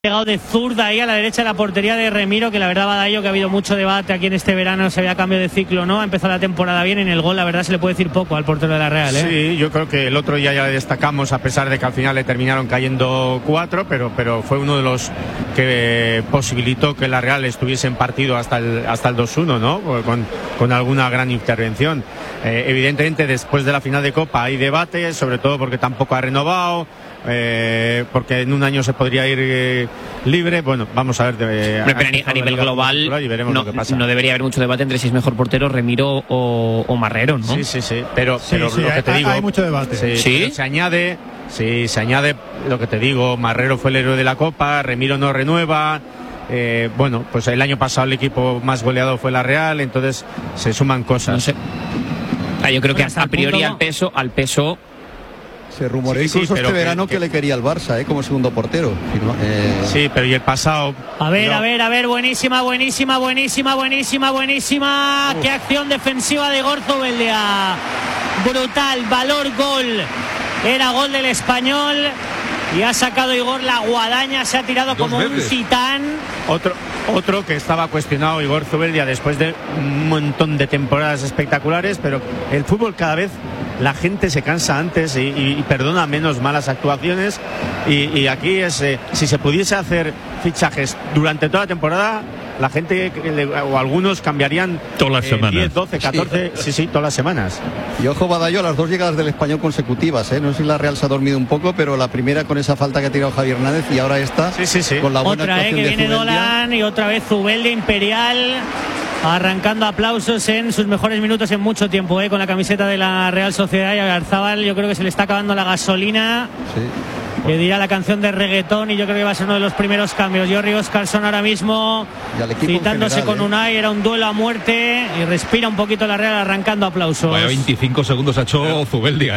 Llegado de zurda ahí a la derecha de la portería de Remiro, que la verdad, Badallo, que ha habido mucho debate aquí en este verano, se había cambio de ciclo, ¿no? Ha empezado la temporada bien, en el gol la verdad se le puede decir poco al portero de la Real, ¿eh? Sí, yo creo que el otro día ya le destacamos, a pesar de que al final le terminaron cayendo 4, pero fue uno de los que posibilitó que la Real estuviese en partido hasta el 2-1, ¿no? Con alguna gran intervención. Evidentemente, después de la final de Copa hay debate, sobre todo porque tampoco ha renovado. Porque en un año se podría ir libre. Bueno, vamos a ver. A nivel global y veremos lo que pasa. No debería haber mucho debate entre si es mejor portero Remiro o Marrero, ¿no? Sí. Pero lo que te digo, hay mucho debate. Sí. Se añade lo que te digo. Marrero fue el héroe de la Copa, Remiro no renueva. Bueno, pues el año pasado el equipo más goleado fue la Real, entonces se suman cosas. No sé. Yo creo que a priori al peso. Se rumoreó incluso este verano que le quería al Barça, como segundo portero. Sí, pero y el pasado. A ver, buenísima. Qué acción defensiva de Igor Zubeldia. Brutal, valor, gol. Era gol del Español. Y ha sacado Igor la guadaña, se ha tirado como un titán. Otro que estaba cuestionado, Igor Zubeldia, después de un montón de temporadas espectaculares, pero el fútbol cada vez la gente se cansa antes y perdona menos malas actuaciones, y aquí es si se pudiese hacer fichajes durante toda la temporada, la gente o algunos cambiarían todas las semanas. 10, 12, 14, sí, todas las semanas. Y ojo, Badallo, las dos llegadas del Español consecutivas, no sé si la Real se ha dormido un poco, pero la primera con esa falta que ha tirado Javier Hernández, y ahora esta con la buena otra actuación que de viene Zubeldia. Dolan, y otra vez Zubeldia imperial, arrancando aplausos en sus mejores minutos en mucho tiempo, con la camiseta de la Real Sociedad. Y a Garzábal yo creo que se le está acabando la gasolina. Sí. Que dirá la canción de reggaetón, y yo creo que va a ser uno de los primeros cambios. Jordi Oscarson ahora mismo citándose con Unai, era un duelo a muerte, y respira un poquito la Real arrancando aplausos. Vaya 25 segundos ha hecho Zubeldia,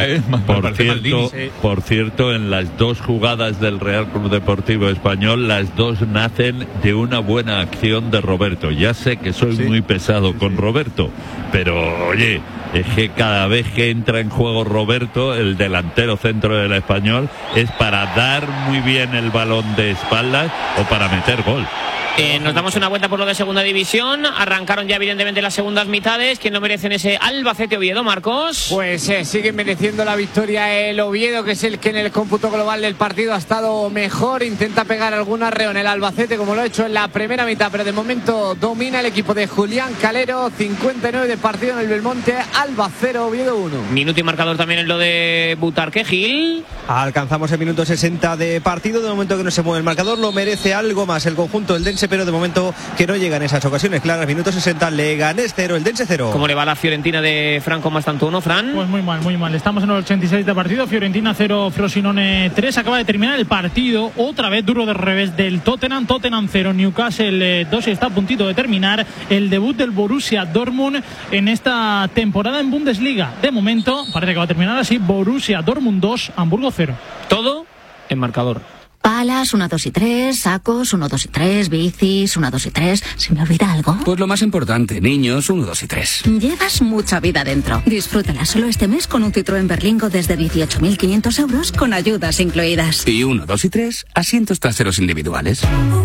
Por cierto, en las dos jugadas del Real Club Deportivo Español, las dos nacen de una buena acción de Roberto. Ya sé que soy muy pesado con Roberto, pero oye, es que cada vez que entra en juego Roberto, el delantero centro del Español, es para dar muy bien el balón de espaldas o para meter gol. Nos damos una vuelta por lo de segunda división. Arrancaron ya evidentemente las segundas mitades. ¿Quién lo merece en ese Albacete Oviedo, Marcos? Pues sigue mereciendo la victoria el Oviedo, que es el que en el cómputo global del partido ha estado mejor. Intenta pegar algún arreo en el Albacete, como lo ha hecho en la primera mitad, pero de momento domina el equipo de Julián Calero. 59 de partido en el Belmonte. Alba 0, Oviedo 1. Minuto y marcador también en lo de Butarque. Gil. Alcanzamos el minuto 60 de partido. De momento que no se mueve el marcador, lo merece algo más el conjunto del Dense, pero de momento que no llegan esas ocasiones claras. Minuto 60, Leganés 0, el Dense 0. ¿Cómo le va la Fiorentina de Franco Mastantuono, Fran? Pues muy mal. Estamos en el 86 de partido. Fiorentina 0, Frosinone 3. Acaba de terminar el partido. Otra vez duro de revés del Tottenham. Tottenham 0, Newcastle 2. Está a puntito de terminar el debut del Borussia Dortmund en esta temporada en Bundesliga. De momento parece que va a terminar así. Borussia Dortmund 2, Hamburgo 0. Todo en marcador. Palas, 1, 2 y 3, sacos, 1, 2 y 3, bicis, 1, 2 y 3. ¿Se me olvida algo? Pues lo más importante, niños, 1, 2 y 3. Llevas mucha vida dentro. Disfrútala solo este mes con un Citroën Berlingo desde 18.500 euros con ayudas incluidas. Y 1, 2 y 3, asientos traseros individuales.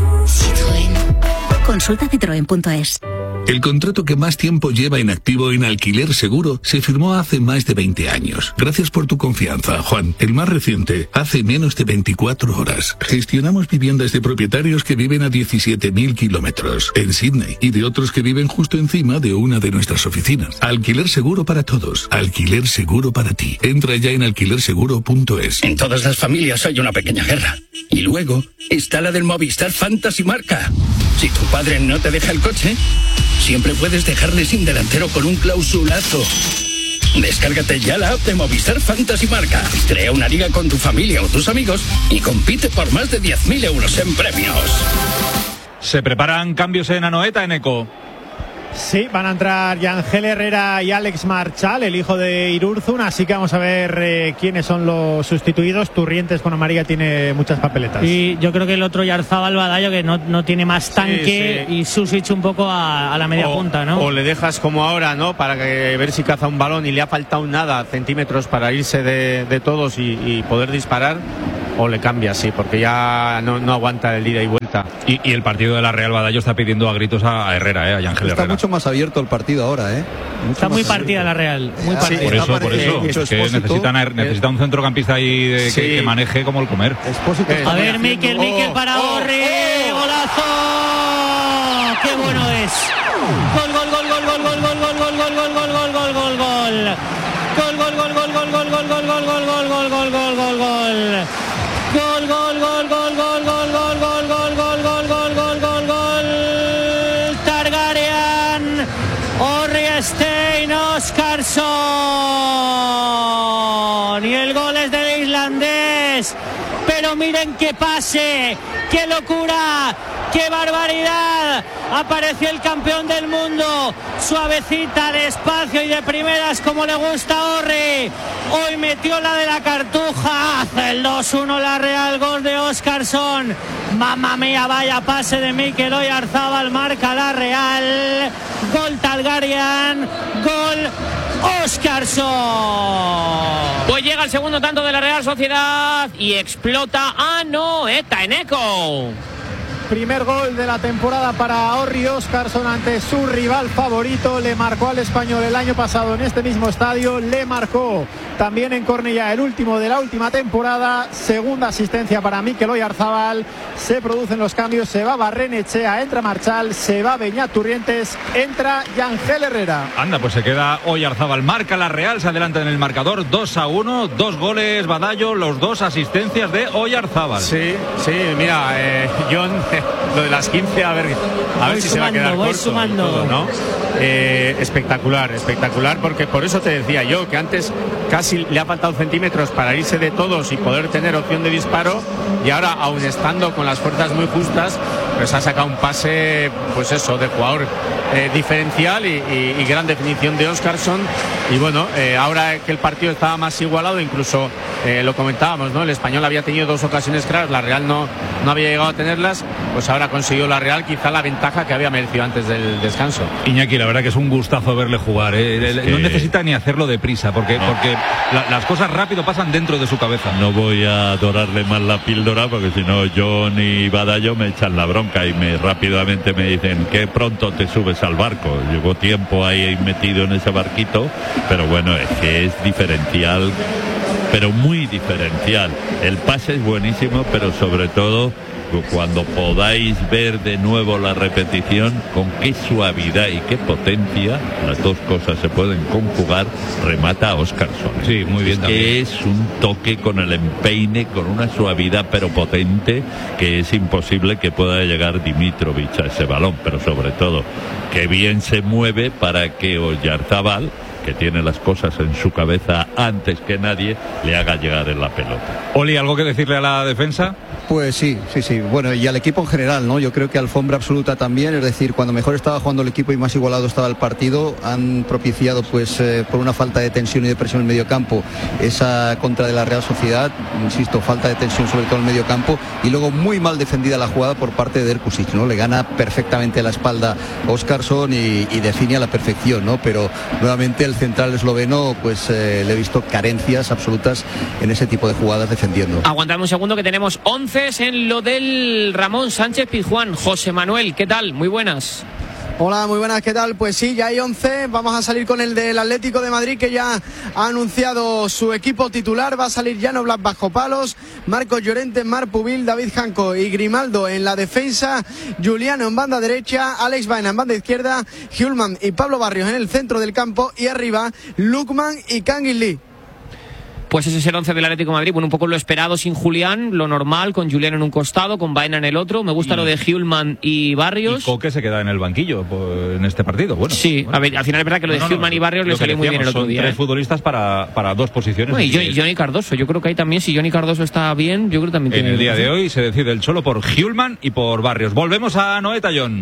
Citroën. Consulta citroen.es. El contrato que más tiempo lleva en activo en Alquiler Seguro se firmó hace más de 20 años. Gracias por tu confianza, Juan. El más reciente, hace menos de 24 horas. Gestionamos viviendas de propietarios que viven a 17.000 kilómetros en Sydney y de otros que viven justo encima de una de nuestras oficinas. Alquiler Seguro para todos. Alquiler Seguro para ti. Entra ya en alquilerseguro.es. En todas las familias hay una pequeña guerra. Y luego está la del Movistar Fantasy Marca. Si tu padre no te deja el coche, siempre puedes dejarle sin delantero con un clausulazo. Descárgate ya la app de Movistar Fantasy Marca. Crea una liga con tu familia o tus amigos y compite por más de 10.000 euros en premios. Se preparan cambios en Anoeta, en Eco. Sí, van a entrar Yangel Herrera y Alex Marchal, el hijo de Irurzun, así que vamos a ver quiénes son los sustituidos. Turrientes con amarilla tiene muchas papeletas. Y yo creo que el otro Yarzábal Badallo, que no tiene más tanque, y Susic un poco a la media punta, ¿no? O le dejas como ahora, ¿no? Para que ver si caza un balón y le ha faltado nada, centímetros para irse de todos y poder disparar. o le cambias, sí, porque ya no aguanta el ida y vuelta. Y el partido de la Real Badallo está pidiendo a gritos a Herrera, a Ángel Herrera. Está mucho más abierto el partido ahora, Está muy partida la Real, muy partida. Por eso, es que necesita un centrocampista ahí que maneje como el comer. A ver, Mikel para Orri, golazo, qué bueno es. Gol, gol, gol, gol, gol, gol, gol, gol, gol, gol, gol, gol, gol, gol, gol. Gol, gol, gol, gol, gol, gol, gol, gol, gol, gol, gol, gol, gol, gol, gol, gol. Gol, gol, gol, gol, gol, gol, gol, gol, gol, gol, gol, gol, gol, gol, gol. Targaryen, Orri Stein, Óskarsson. Y el gol es del islandés. Pero miren qué pase, qué locura, qué barbaridad. Apareció el campeón del mundo, suavecita, despacio y de primeras como le gusta a Orri. Hoy metió la de la Cartuja, hace el 2-1 la Real, gol de Óskarsson. Mamma mía, vaya pase de Mikel Oyarzabal, marca la Real. Gol Targaryen, gol Óskarsson. Pues llega el segundo tanto de la Real Sociedad y explota Anoeta en Eco. Primer gol de la temporada para Orri Óskarsson ante su rival favorito. Le marcó al Español el año pasado en este mismo estadio. Le marcó también en Cornellá, el último de la última temporada. Segunda asistencia para Mikel Oyarzabal. Se producen los cambios. Se va Barrenechea, entra Marchal, se va Beñat Turrientes, entra Ángel Herrera. Anda, pues se queda Oyarzabal. Marca la Real, se adelanta en el marcador 2-1. 2 goles Badallo, los 2 asistencias de Oyarzabal. Sí, mira, John, lo de las 15, a ver si se va a quedar corto. Todo, ¿no? Espectacular, porque por eso te decía yo que antes casi le ha faltado centímetros para irse de todos y poder tener opción de disparo, y ahora, aun estando con las fuerzas muy justas, pues ha sacado un pase, pues eso, de jugador diferencial y gran definición de Óskarsson. Y bueno, ahora que el partido estaba más igualado, incluso lo comentábamos, ¿no? El Español había tenido 2 ocasiones claras, la Real no había llegado a tenerlas, pues ahora consiguió la Real quizá la ventaja que había merecido antes del descanso. Iñaki, la verdad que es un gustazo verle jugar, no necesita ni hacerlo deprisa, porque las cosas rápido pasan dentro de su cabeza. No voy a dorarle más la píldora, porque si no John y Badallo me echan la bronca y rápidamente me dicen que pronto te subes al barco. Llevo tiempo ahí metido en ese barquito, pero bueno, es que es diferencial, pero muy diferencial. El pase es buenísimo, pero sobre todo cuando podáis ver de nuevo la repetición, con qué suavidad y qué potencia, las dos cosas se pueden conjugar, remata a Óskarsson. Sí, muy bien. Que es un toque con el empeine, con una suavidad pero potente, que es imposible que pueda llegar Dimitrovic a ese balón, pero sobre todo que bien se mueve para que Oyarzabal, que tiene las cosas en su cabeza antes que nadie, le haga llegar en la pelota. Oli, ¿algo que decirle a la defensa? Pues sí. Bueno, y al equipo en general, ¿no? Yo creo que alfombra absoluta también, es decir, cuando mejor estaba jugando el equipo y más igualado estaba el partido, han propiciado, pues, por una falta de tensión y de presión en el mediocampo, esa contra de la Real Sociedad, insisto, falta de tensión sobre todo en el mediocampo, y luego muy mal defendida la jugada por parte de Erkusic, ¿no? Le gana perfectamente la espalda Óskarsson y define a la perfección, ¿no? Pero nuevamente el central esloveno, pues le he visto carencias absolutas en ese tipo de jugadas defendiendo. Aguantadme un segundo que tenemos 11 en lo del Ramón Sánchez Pizjuán. José Manuel, ¿qué tal? Muy buenas. Hola, muy buenas, ¿qué tal? Pues sí, ya hay 11, vamos a salir con el del Atlético de Madrid, que ya ha anunciado su equipo titular. Va a salir Jan Oblak bajo palos, Marcos Llorente, Marc Pubil, David Janko y Grimaldo en la defensa, Juliano en banda derecha, Alex Baena en banda izquierda, Hjulmand y Pablo Barrios en el centro del campo, y arriba Lukman y Kangin Lee. Pues ese es el 11 del Atlético de Madrid. Bueno, un poco lo esperado sin Julián, lo normal, con Julián en un costado, con Baena en el otro. Me gusta lo de Hjulmand y Barrios. Y Coque se queda en el banquillo en este partido. Bueno, sí, bueno. A ver, al final es verdad que lo de Hjulmand y Barrios le salió muy bien el otro día. Son 3 futbolistas para 2 posiciones. Bueno, y Johnny Cardoso, yo creo que ahí también, si Johnny Cardoso está bien, yo creo que también tiene. En el día de hoy se decide el Cholo por Hjulmand y por Barrios. Volvemos a Anoeta, John.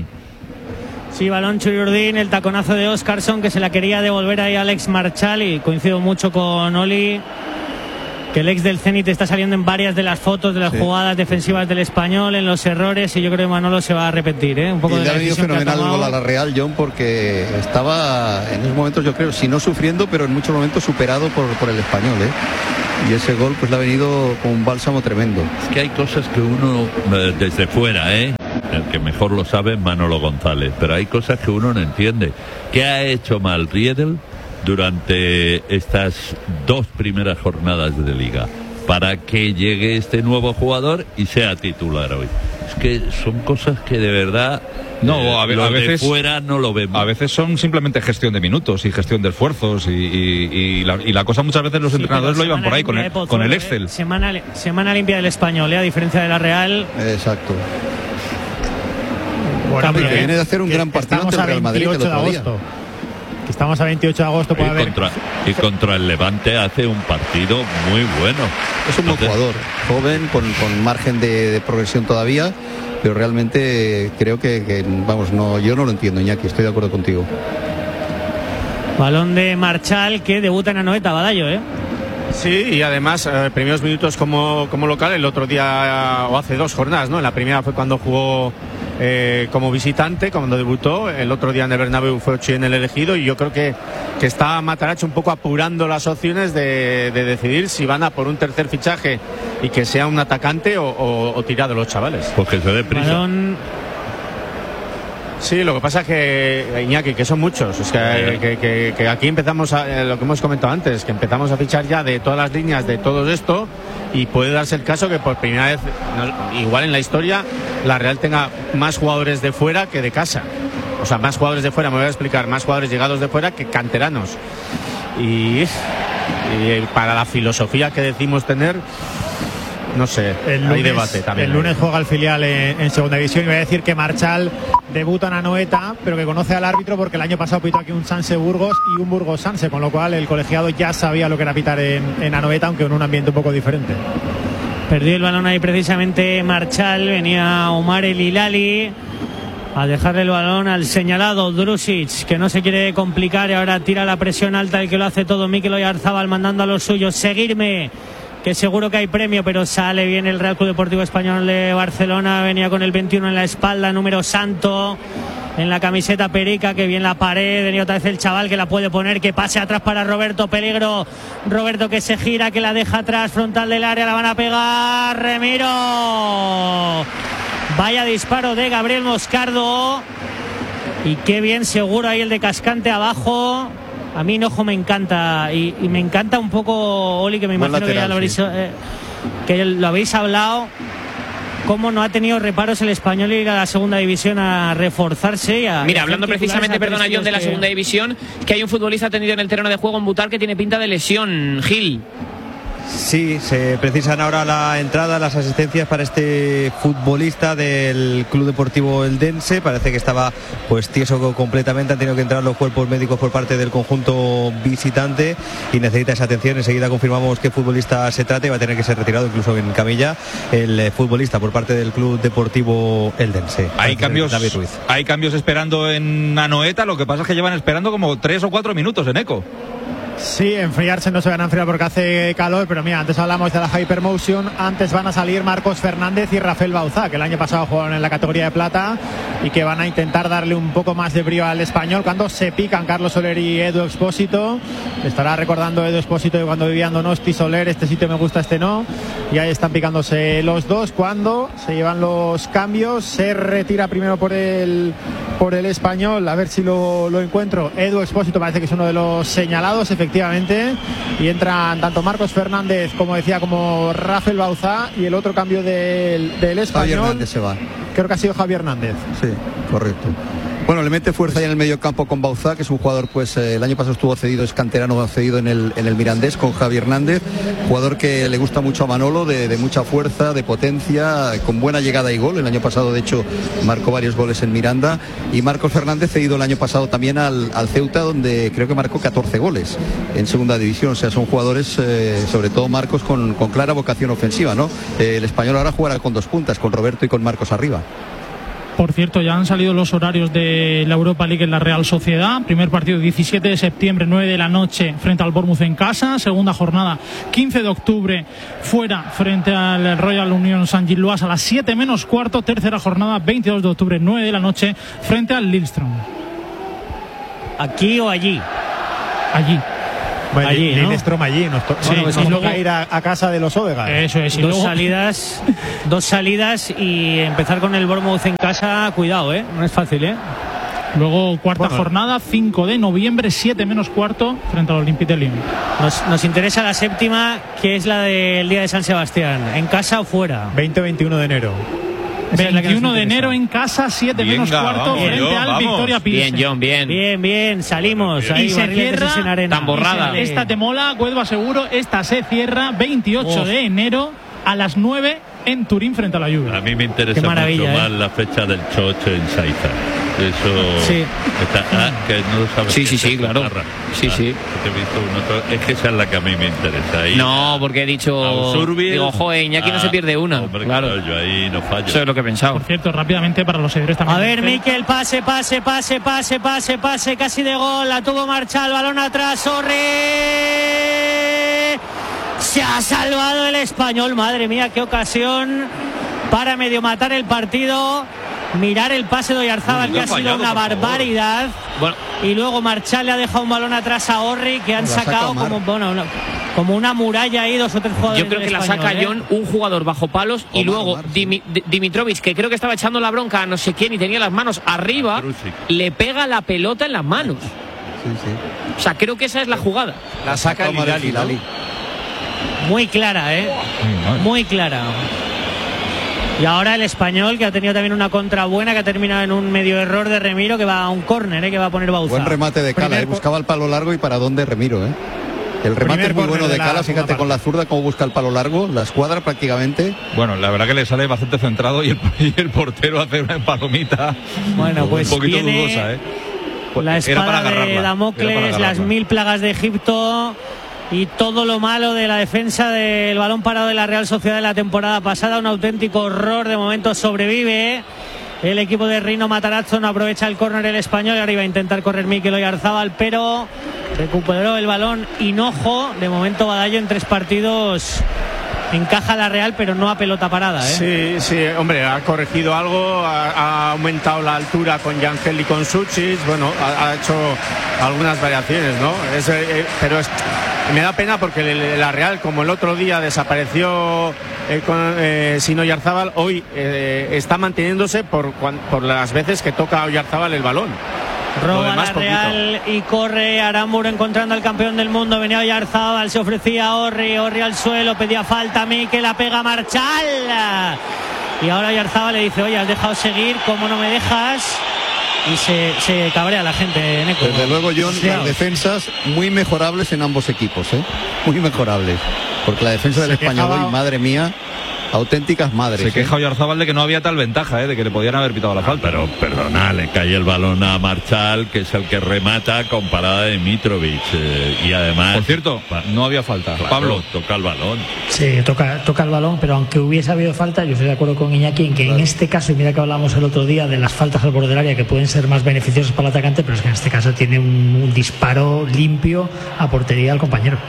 Sí, balón Churiurdín, el taconazo de Óskarsson, que se la quería devolver ahí a Alex Marchal, y coincido mucho con Oli, que el ex del Zenit está saliendo en varias de las fotos de las jugadas defensivas del Español, en los errores, y yo creo que Manolo se va a arrepentir, un poco. Y le ha venido fenomenal el gol a la Real, John, porque estaba en esos momentos, yo creo, si no sufriendo, pero en muchos momentos superado por el Español, Y ese gol pues le ha venido con un bálsamo tremendo. Es que hay cosas que uno desde fuera, el que mejor lo sabe es Manolo González, pero hay cosas que uno no entiende. ¿Qué ha hecho mal Riedel durante estas 2 primeras jornadas de liga para que llegue este nuevo jugador y sea titular hoy? Es que son cosas que de verdad a veces de fuera no lo vemos. A veces son simplemente gestión de minutos y gestión de esfuerzos y la cosa muchas veces los entrenadores lo llevan por ahí con el Excel. Semana limpia del Español, a diferencia de la Real. Exacto. Bueno, que viene de hacer un gran partido ante el Real Madrid el otro día. Estamos a 28 de agosto. Y contra el Levante hace un partido muy bueno. Es un buen jugador, joven, con margen de progresión todavía, pero realmente creo que yo no lo entiendo, Iñaki, estoy de acuerdo contigo. Balón de Marchal, que debuta en Anoeta, Badallo, Sí, y además, primeros minutos como local, el otro día, o hace 2 jornadas, ¿no? En la primera fue cuando jugó como visitante, cuando debutó. El otro día en el Bernabéu fue Ochi en el elegido, y yo creo que está Matarazzo un poco apurando las opciones de decidir si van a por un tercer fichaje y que sea un atacante o tirar de los chavales. Porque se dé prisa. Sí, lo que pasa es que, Iñaki, que son muchos. Es que aquí empezamos lo que hemos comentado antes, que empezamos a fichar ya de todas las líneas de todo esto, y puede darse el caso que por primera vez, igual en la historia, la Real tenga más jugadores de fuera que de casa. O sea, más jugadores de fuera, me voy a explicar, más jugadores llegados de fuera que canteranos. Y para la filosofía que decimos tener, no sé, hay debate también. El lunes juega el filial en segunda división, y voy a decir que Marchal debuta en Anoeta, pero que conoce al árbitro porque el año pasado pitó aquí un Sanse-Burgos y un Burgos-Sanse, con lo cual el colegiado ya sabía lo que era pitar en Anoeta, aunque en un ambiente un poco diferente. Perdió el balón ahí precisamente Marchal, venía Omar El Hilali a dejarle el balón al señalado Drusic, que no se quiere complicar, y ahora tira la presión alta, el que lo hace todo, Mikel Oyarzabal, mandando a los suyos, seguirme, que seguro que hay premio, pero sale bien el Real Club Deportivo Español de Barcelona. Venía con el 21 en la espalda, número Santo en la camiseta perica, que bien la pared, venía otra vez el chaval que la puede poner, que pase atrás para Roberto, peligro, Roberto que se gira, que la deja atrás, frontal del área, la van a pegar, Remiro, vaya disparo de Gabriel Moscardo, y qué bien seguro ahí el de Cascante abajo. A mí Hinojo me encanta, y me encanta un poco, Oli, que me imagino lateral, que lo habéis hablado, cómo no ha tenido reparos el Español ir a la segunda división a reforzarse. Mira, hablando precisamente, perdona John, de la segunda división, que hay un futbolista tendido en el terreno de juego en Butar que tiene pinta de lesión, Gil. Sí, se precisan ahora la entrada, las asistencias para este futbolista del Club Deportivo Eldense. Parece que estaba pues tieso completamente, han tenido que entrar los cuerpos médicos por parte del conjunto visitante y necesita esa atención. Enseguida confirmamos qué futbolista se trata y va a tener que ser retirado incluso en camilla el futbolista por parte del Club Deportivo Eldense. Hay cambios esperando en Anoeta, lo que pasa es que llevan esperando como 3 o 4 minutos en Eco. Sí, enfriarse no se van a enfriar porque hace calor, pero mira, antes hablamos de la Hypermotion, antes van a salir Marcos Fernández y Rafael Bauzá, que el año pasado jugaron en la categoría de plata y que van a intentar darle un poco más de brío al Español cuando se pican Carlos Soler y Edu Expósito. Estará recordando Edu Expósito de cuando vivía en Donosti, Soler, este sitio me gusta, este no, y ahí están picándose los dos. Cuando se llevan los cambios, se retira primero por el Español, a ver si lo encuentro. Edu Expósito parece que es uno de los señalados, efectivamente, y entran tanto Marcos Fernández, como decía, como Rafael Bauzá, y el otro cambio del Español, Javier Hernández se va. Creo que ha sido Javier Hernández. Sí, correcto. Bueno, le mete fuerza ya en el medio campo con Bauzá, que es un jugador, pues el año pasado estuvo cedido, es canterano cedido en el Mirandés con Javier Hernández, jugador que le gusta mucho a Manolo, de mucha fuerza, de potencia, con buena llegada y gol. El año pasado, de hecho, marcó varios goles en Miranda. Y Marcos Fernández cedido el año pasado también al Ceuta, donde creo que marcó 14 goles en segunda división. O sea, son jugadores, sobre todo Marcos, con clara vocación ofensiva, ¿no? El Español ahora jugará con 2 puntas, con Roberto y con Marcos arriba. Por cierto, ya han salido los horarios de la Europa League en la Real Sociedad. Primer partido 17 de septiembre, 9 de la noche, frente al Bournemouth en casa. Segunda jornada 15 de octubre, fuera, frente al Royal Union Saint-Gilloise a las 7 menos cuarto. Tercera jornada 22 de octubre, 9 de la noche, frente al Lillestrøm. ¿Aquí o allí? Allí. Bueno, allí, ¿no? Lindström allí. Nos toca ir a casa de los Odegaard. Eso es. Y dos luego... salidas y empezar con el Bournemouth en casa, cuidado, no es fácil, Luego cuarta jornada, 5 de noviembre, 7 menos cuarto, frente al Olympique de Lyon. Nos interesa la séptima, que es la del día de San Sebastián, en casa o fuera. 20-21 de enero. 21 de enero en casa, 7 menos cuarto, frente al Victoria Pilsen. Bien, John, bien. Bien, salimos. Y ahí, se cierra, tan borrada. Esta te mola, Cuedva seguro, esta se cierra 28 de enero a las 9 en Turín frente a la Juve. A mí me interesa mucho más la fecha del Choche en Saiza. Eso que no lo sabes. Sí, claro. Sí. Es que esa es la que a mí me interesa. Ahí, no, porque he dicho, digo, joder, Iñaki no se pierde una. Hombre, claro, yo ahí no fallo. Eso es lo que he pensado. Por cierto, rápidamente para los seguidores también. A ver, Mikel, pase, casi de gol, la tuvo Marchal, balón atrás, Orre. Se ha salvado el Español, madre mía, qué ocasión para medio matar el partido. Mirar el pase de Oyarzábal, que ha sido una barbaridad. Bueno. Y luego Marchal le ha dejado un balón atrás a Orri, que han sacado como una muralla ahí, 2 o 3 jugadores. Yo creo que la saca John, un jugador bajo palos, y luego Dimitrovic, que creo que estaba echando la bronca a no sé quién y tenía las manos arriba, le pega la pelota en las manos. Sí. O sea, creo que esa es la jugada. La saca Hilali. Muy clara, muy clara. Y ahora el Español, que ha tenido también una contra buena, que ha terminado en un medio error de Remiro, que va a un córner, que va a poner Bauza. Buen remate de Cala, buscaba el palo largo y para dónde Remiro, El remate es muy bueno de Cala, fíjate con la zurda cómo busca el palo largo, la escuadra prácticamente. Bueno, la verdad que le sale bastante centrado y el portero hace una palomita. Bueno, pues un poquito viene dudosa, la espada de Damocles, las 1000 plagas de Egipto y todo lo malo de la defensa del balón parado de la Real Sociedad de la temporada pasada. Un auténtico horror. De momento sobrevive el equipo de Rino Matarazzo. No aprovecha el córner el Español y ahora iba a intentar correr Mikel Oyarzábal, pero recuperó el balón Hinojo. De momento Badallo en 3 partidos encaja la Real, pero no a pelota parada, Sí, hombre, ha corregido algo, ha aumentado la altura con Yangel y con Suchis, bueno, ha hecho algunas variaciones, ¿no? Pero me da pena porque la Real, como el otro día desapareció sin Oyarzábal, hoy está manteniéndose por las veces que toca a Oyarzábal el balón. Roba la Real y corre Aramburu encontrando al campeón del mundo. Venía Oyarzábal, se ofrecía a Orri al suelo, pedía falta, Mikel, la pega Marchal. Y ahora Oyarzábal le dice, oye, has dejado seguir, ¿cómo no me dejas? Y se cabrea la gente, Neco. Desde luego, John, las defensas muy mejorables en ambos equipos, muy mejorables. Porque la defensa del Español hoy, madre mía, auténticas madres. Se queja Oyarzábal de que no había tal ventaja, de que le podían haber pitado la falta. Pero perdona, le cae el balón a Marchal, que es el que remata con parada de Mitrovic. Y además, por cierto, no había falta. Claro, Pablo toca el balón. Sí, toca el balón, pero aunque hubiese habido falta, yo estoy de acuerdo con Iñaki en que en este caso, y mira que hablamos el otro día de las faltas al borde del área que pueden ser más beneficiosas para el atacante, pero es que en este caso tiene un disparo limpio a portería al compañero.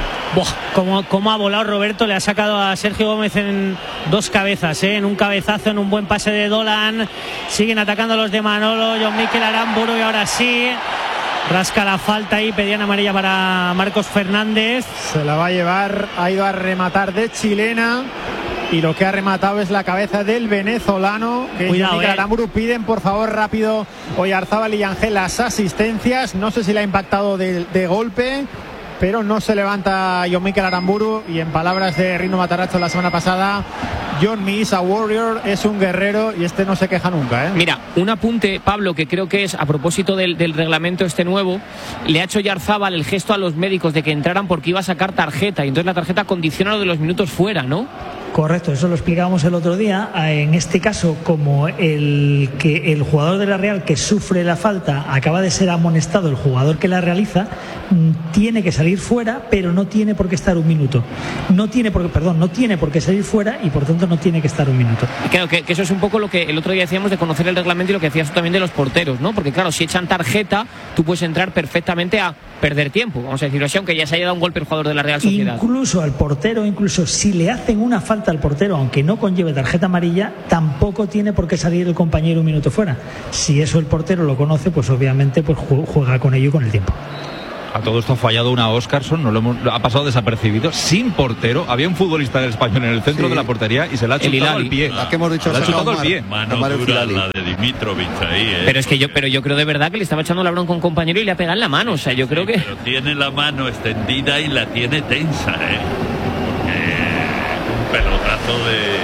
Cómo ha volado Roberto, le ha sacado a Sergio Gómez en 2 cabezas, en un cabezazo, en un buen pase de Dolan. Siguen atacando los de Manolo, John Mikel Aramburu, y ahora sí rasca la falta y pedían amarilla para Marcos Fernández. Se la va a llevar, ha ido a rematar de chilena y lo que ha rematado es la cabeza del venezolano. Cuidado, Aramburu, piden por favor rápido Oyarzábal y Ángel las asistencias. No sé si le ha impactado de golpe, pero no se levanta John Mikel Aramburu, y en palabras de Rino Matarazzo la semana pasada, John Me is a warrior, es un guerrero y este no se queja nunca. Mira, un apunte, Pablo, que creo que es a propósito del reglamento nuevo. Le ha hecho Oyarzábal el gesto a los médicos de que entraran porque iba a sacar tarjeta, y entonces la tarjeta condiciona lo de los minutos fuera, ¿no? Correcto, eso lo explicábamos el otro día. En este caso, como el jugador de la Real que sufre la falta acaba de ser amonestado, el jugador que la realiza tiene que salir fuera, pero no tiene por qué estar un minuto. No tiene por qué salir fuera y por tanto no tiene que estar un minuto. Y claro, que eso es un poco lo que el otro día decíamos de conocer el reglamento y lo que decías tú también de los porteros, ¿no? Porque claro, si echan tarjeta, tú puedes entrar perfectamente a perder tiempo, vamos a decirlo así, aunque ya se haya dado un golpe el jugador de la Real Sociedad. Incluso al portero, si le hacen una falta al portero, aunque no conlleve tarjeta amarilla, tampoco tiene por qué salir el compañero un minuto fuera. Si eso el portero lo conoce, pues obviamente pues juega con ello y con el tiempo. A todo esto ha fallado una Óscarson, ha pasado desapercibido, sin portero. Había un futbolista del Español en el centro de la portería y se le ha chutado el pie. La que hemos dicho, le ha chutado el pie. Mano dura la de Dimitrovic ahí, Pero es que yo creo de verdad que le estaba echando la bronca a un compañero y le ha pegado en la mano. O sea, yo creo que. Pero tiene la mano extendida y la tiene tensa, Porque un pelotazo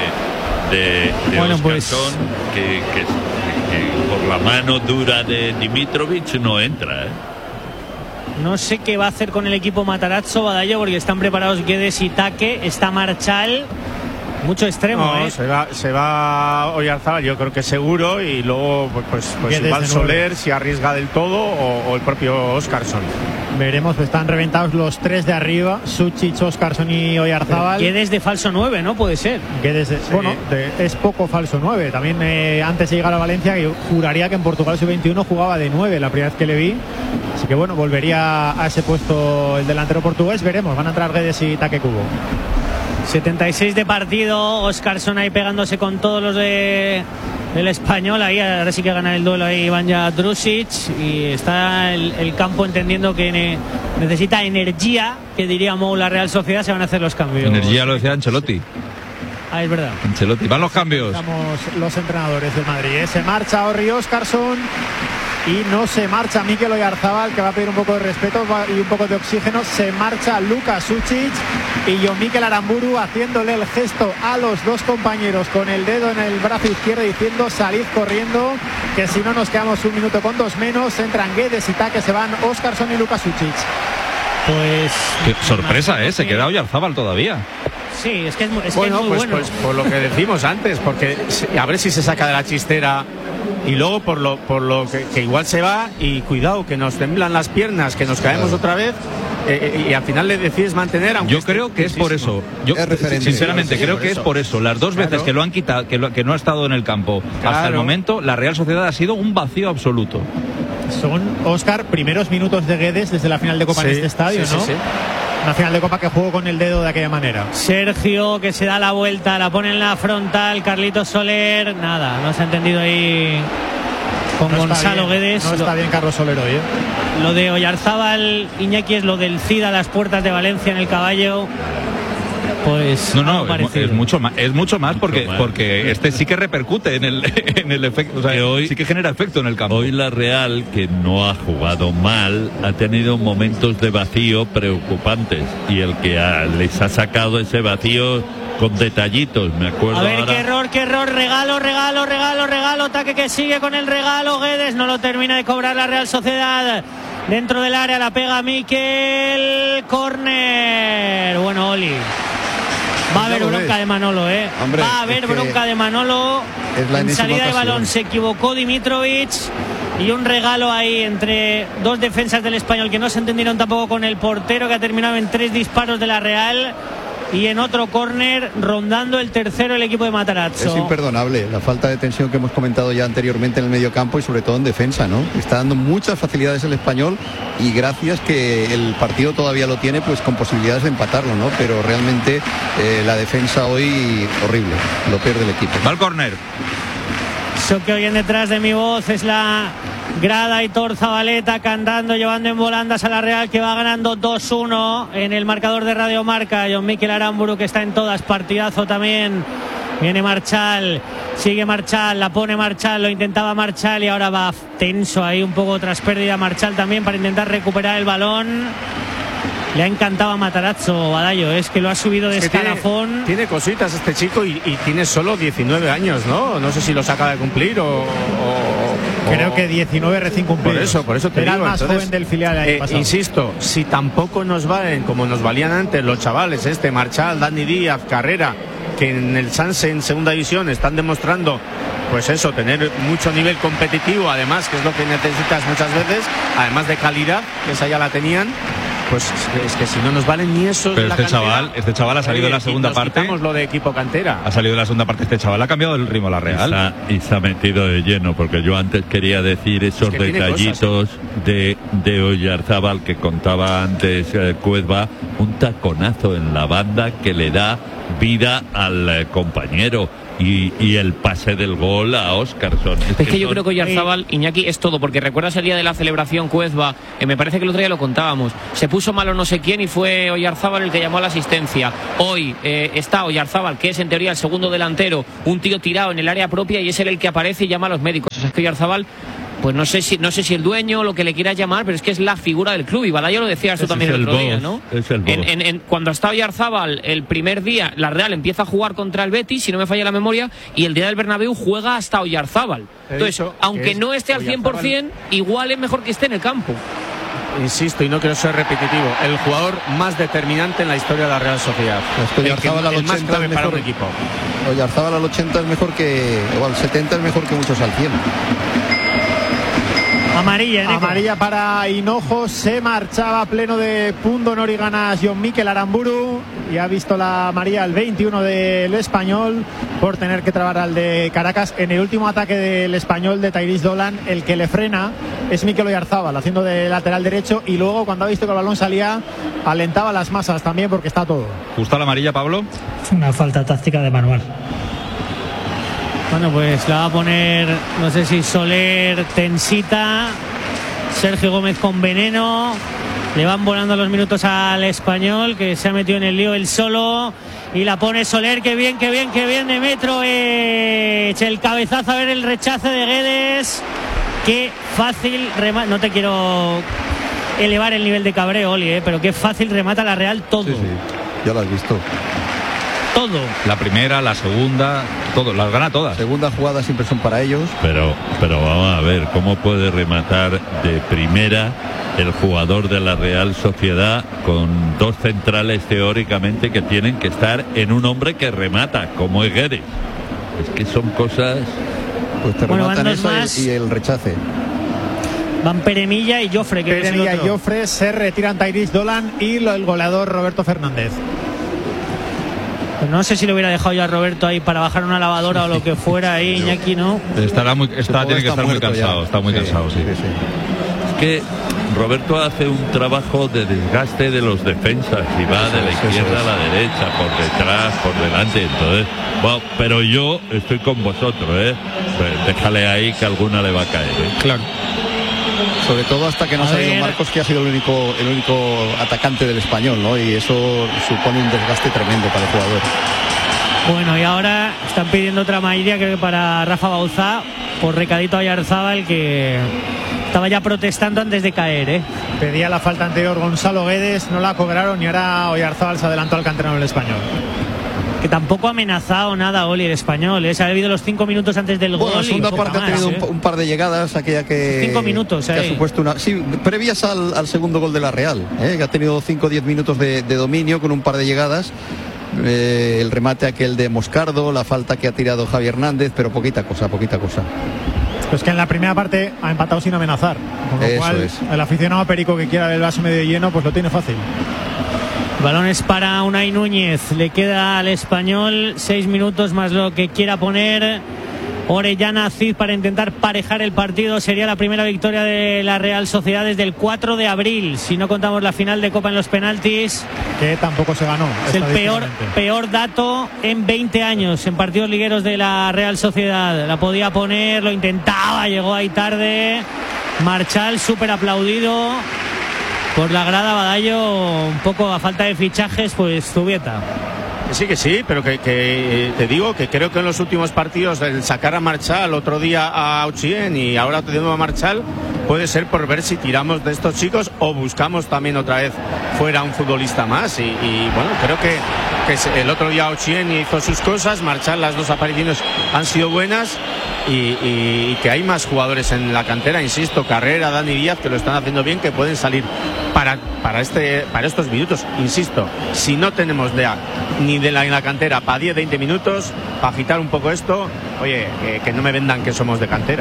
de bueno, Óscarson que por la mano dura de Dimitrovic no entra, No sé qué va a hacer con el equipo Matarazzo, Badallo, porque están preparados Guedes y Taque. Está Marchal. Mucho extremo, Se va Oyarzábal, yo creo que seguro, y luego pues igual Soler si arriesga del todo o el propio Óscarson. Veremos, pues están reventados los tres de arriba, Suchich, Óscarson y Oyarzábal. Guedes de falso 9, ¿no? Puede ser. Guedes es poco falso 9. También antes de llegar a Valencia, yo juraría que en Portugal sub-21 jugaba de 9 la primera vez que le vi. Así que bueno, volvería a ese puesto el delantero portugués. Veremos, van a entrar Guedes y Taque Kubo. 76 de partido, Óscarson ahí pegándose con todos los del Español, ahí ahora sí que gana el duelo ahí Vanja Drusic, y está el campo entendiendo que necesita energía, que diríamos la Real Sociedad, se van a hacer los cambios. Energía lo decía Ancelotti. Ah, es verdad. Ancelotti, van los cambios. Estamos los entrenadores del Madrid, Se marcha Orri Óscarson y no se marcha Mikel Oyarzábal, que va a pedir un poco de respeto y un poco de oxígeno. Se marcha Luka Sučić y Jon Mikel Aramburu haciéndole el gesto a los dos compañeros con el dedo en el brazo izquierdo diciendo salid corriendo, que si no nos quedamos un minuto con 2 menos. Entran Guedes y Taque, se van Óscarson y Luka Sučić. Pues qué sorpresa, se queda Oyarzábal todavía. Sí, es que es muy bueno. bueno. Por lo que decimos antes, porque a ver si se saca de la chistera. Y luego por lo que igual se va, y cuidado, que nos temblan las piernas, que nos caemos otra vez, y al final le decides mantener. Yo creo que es por eso. Yo sinceramente creo que es por eso. Las dos veces que lo han quitado, que no ha estado en el campo hasta el momento, la Real Sociedad ha sido un vacío absoluto. Son, Óscar, primeros minutos de Guedes desde la final de Copa en este estadio, ¿no? Sí. Una final de Copa que jugó con el dedo de aquella manera. Sergio, que se da la vuelta, la pone en la frontal, Carlitos Soler, nada, no se ha entendido ahí con Gonzalo Guedes. No está bien Carlos Soler hoy, Lo de Oyarzábal, Iñaki, es lo del Cid a las puertas de Valencia en el Caballo. Pues es mucho más porque este sí que repercute en el efecto, o sea, hoy sí que genera efecto en el campo. Hoy la Real, que no ha jugado mal, ha tenido momentos de vacío preocupantes, y el que les ha sacado ese vacío con detallitos, me acuerdo. A ver, ahora. qué error, regalo, Taque que sigue con el regalo, Guedes no lo termina de cobrar la Real Sociedad. Dentro del área la pega Mikel, córner. Bueno, Oli. Va a haber bronca de Manolo, Hombre, va a haber bronca de Manolo. En salida de balón se equivocó Dimitrovic, y un regalo ahí entre dos defensas del Español que no se entendieron tampoco con el portero, que ha terminado en 3 disparos de la Real. Y en otro córner, rondando el tercero el equipo de Matarazzo. Es imperdonable la falta de tensión que hemos comentado ya anteriormente en el medio campo, y sobre todo en defensa, ¿no? Está dando muchas facilidades el Español, y gracias que el partido todavía lo tiene, pues con posibilidades de empatarlo, ¿no? Pero realmente la defensa hoy horrible, lo pierde el equipo. Va al córner. Eso que oyen detrás de mi voz es la grada Aitor Zabaleta cantando, llevando en volandas a la Real, que va ganando 2-1 en el marcador de Radio Marca. Jon Mikel Aramburu, que está en todas, partidazo también. Viene Marchal, sigue Marchal, la pone Marchal, lo intentaba Marchal y ahora va tenso ahí un poco tras pérdida Marchal también para intentar recuperar el balón. Le ha encantado a Matarazzo, Badallo, es que lo ha subido de escalafón. Tiene cositas este chico y tiene solo 19 años, ¿no? No sé si los acaba de cumplir o creo que 19 recién cumplidos. Por eso te era digo. El más joven del filial del año pasado. Insisto, si tampoco nos valen como nos valían antes los chavales, Marchal, Dani Díaz, Carrera, que en el Sanse en segunda división están demostrando, pues eso, tener mucho nivel competitivo, además, que es lo que necesitas muchas veces, además de calidad, que esa ya la tenían. Pues es que si no nos valen ni eso. Pero este chaval ha salido de la segunda parte. Lo de equipo cantera. Ha salido de la segunda parte. Este chaval ha cambiado el ritmo a la Real. Y se ha metido de lleno, porque yo antes quería decir esos detallitos de Oyarzábal que contaba antes Cuedva, un taconazo en la banda que le da vida al compañero. y el pase del gol a Óscarson. Es que yo creo que Oyarzábal, Iñaki, es todo, porque recuerdas el día de la celebración Cuezba, me parece que el otro día lo contábamos, se puso malo no sé quién y fue Oyarzábal el que llamó a la asistencia. Hoy está Oyarzábal, que es en teoría el segundo delantero, un tío tirado en el área propia y es él el que aparece y llama a los médicos. O sea, es que Oyarzábal, pues no sé si el dueño o lo que le quiera llamar, pero es que es la figura del club. Y Badallo lo decías tú también el otro día, ¿no? Es el cuando está Oyarzábal, el primer día, la Real empieza a jugar contra el Betis, si no me falla la memoria, y el día del Bernabéu juega hasta Oyarzábal. Entonces, aunque no esté al 100%, igual es mejor que esté en el campo. Insisto, y no quiero ser repetitivo, el jugador más determinante en la historia de la Real Sociedad. El más clave para un equipo. Oyarzábal al 80 es mejor que, o al 70 es mejor que muchos al 100. Amarilla para Hinojo. Se marchaba pleno de punto honor y ganas Jon Mikel Aramburu, y ha visto la amarilla al 21 del Español por tener que trabar al de Caracas en el último ataque del Español de Tairis Dolan. El que le frena es Mikel Oyarzábal haciendo de lateral derecho, y luego cuando ha visto que el balón salía alentaba las masas también, porque está todo. ¿Justa la amarilla, Pablo? Una falta táctica de manual. Bueno, pues la va a poner, no sé si Soler, tensita, Sergio Gómez con veneno. Le van volando los minutos al Español, que se ha metido en el lío él solo, y la pone Soler. Qué bien de metro, el cabezazo, a ver el rechace de Guedes. Qué fácil remata. No te quiero elevar el nivel de cabreo, Oli, pero qué fácil remata la Real todo. Sí, ya lo has visto. Todo. La primera, la segunda, todo, las gana todas. Segunda jugada siempre son para ellos. Pero vamos a ver, ¿cómo puede rematar de primera el jugador de la Real Sociedad con dos centrales teóricamente que tienen que estar en un hombre que remata, como es Guedes? Es que son cosas... Pues te rematan eso y el rechace. Van Peremilla y Jofre. Peremilla y Jofre, se retiran Tairis Dolan y el goleador Roberto Fernández. Pues no sé si le hubiera dejado yo a Roberto ahí para bajar una lavadora o lo que fuera ahí, Iñaki, ¿no? Tiene que estar muy cansado, está muy cansado, sí. Es que Roberto hace un trabajo de desgaste de los defensas y va de la izquierda a la derecha, por detrás, por delante. Entonces, bueno, pero yo estoy con vosotros, Pues déjale ahí que alguna le va a caer, Claro. Sobre todo hasta que no ha salido Marcos, que ha sido el único atacante del Español, ¿no? Y eso supone un desgaste tremendo para el jugador. Bueno, y ahora están pidiendo otra amarilla, creo que para Rafa Bauzá, por recadito a Oyarzábal, que estaba ya protestando antes de caer, Pedía la falta anterior Gonzalo Guedes, no la cobraron, y ahora Oyarzábal se adelantó al canterano del Español. Que tampoco ha amenazado nada Oli el Español, Se ha debido los 5 minutos antes del gol. La segunda parte ha tenido un par de llegadas, aquella que 5 minutos, que ha supuesto previas al segundo gol de la Real, que ha tenido 5 o 10 minutos de dominio con un par de llegadas. El remate aquel de Moscardo, la falta que ha tirado Javi Hernández, pero poquita cosa. Pues que en la primera parte ha empatado sin amenazar, con lo cual el aficionado perico que quiera el vaso medio lleno, pues lo tiene fácil. Balones para Unai Núñez, le queda al Español 6 minutos más lo que quiera poner Orellana Cid para intentar parejar el partido. Sería la primera victoria de la Real Sociedad desde el 4 de abril, si no contamos la final de Copa en los penaltis, que tampoco se ganó. Es el peor dato en 20 años en partidos ligueros de la Real Sociedad. La podía poner, lo intentaba, llegó ahí tarde. Marchal súper aplaudido por la grada. Badallo, un poco a falta de fichajes, pues Zubieta. Que sí, pero que te digo que creo que en los últimos partidos, el sacar a Marchal, otro día a Auchien y ahora teniendo a Marchal, puede ser por ver si tiramos de estos chicos o buscamos también otra vez fuera un futbolista más. Y bueno, creo que el otro día Auchien hizo sus cosas, Marchal, las dos apariciones han sido buenas. Y que hay más jugadores en la cantera, insisto, Carrera, Dani Díaz, que lo están haciendo bien, que pueden salir para estos minutos. Insisto, si no tenemos ni en la cantera para 10-20 minutos, para agitar un poco esto, oye, que no me vendan que somos de cantera.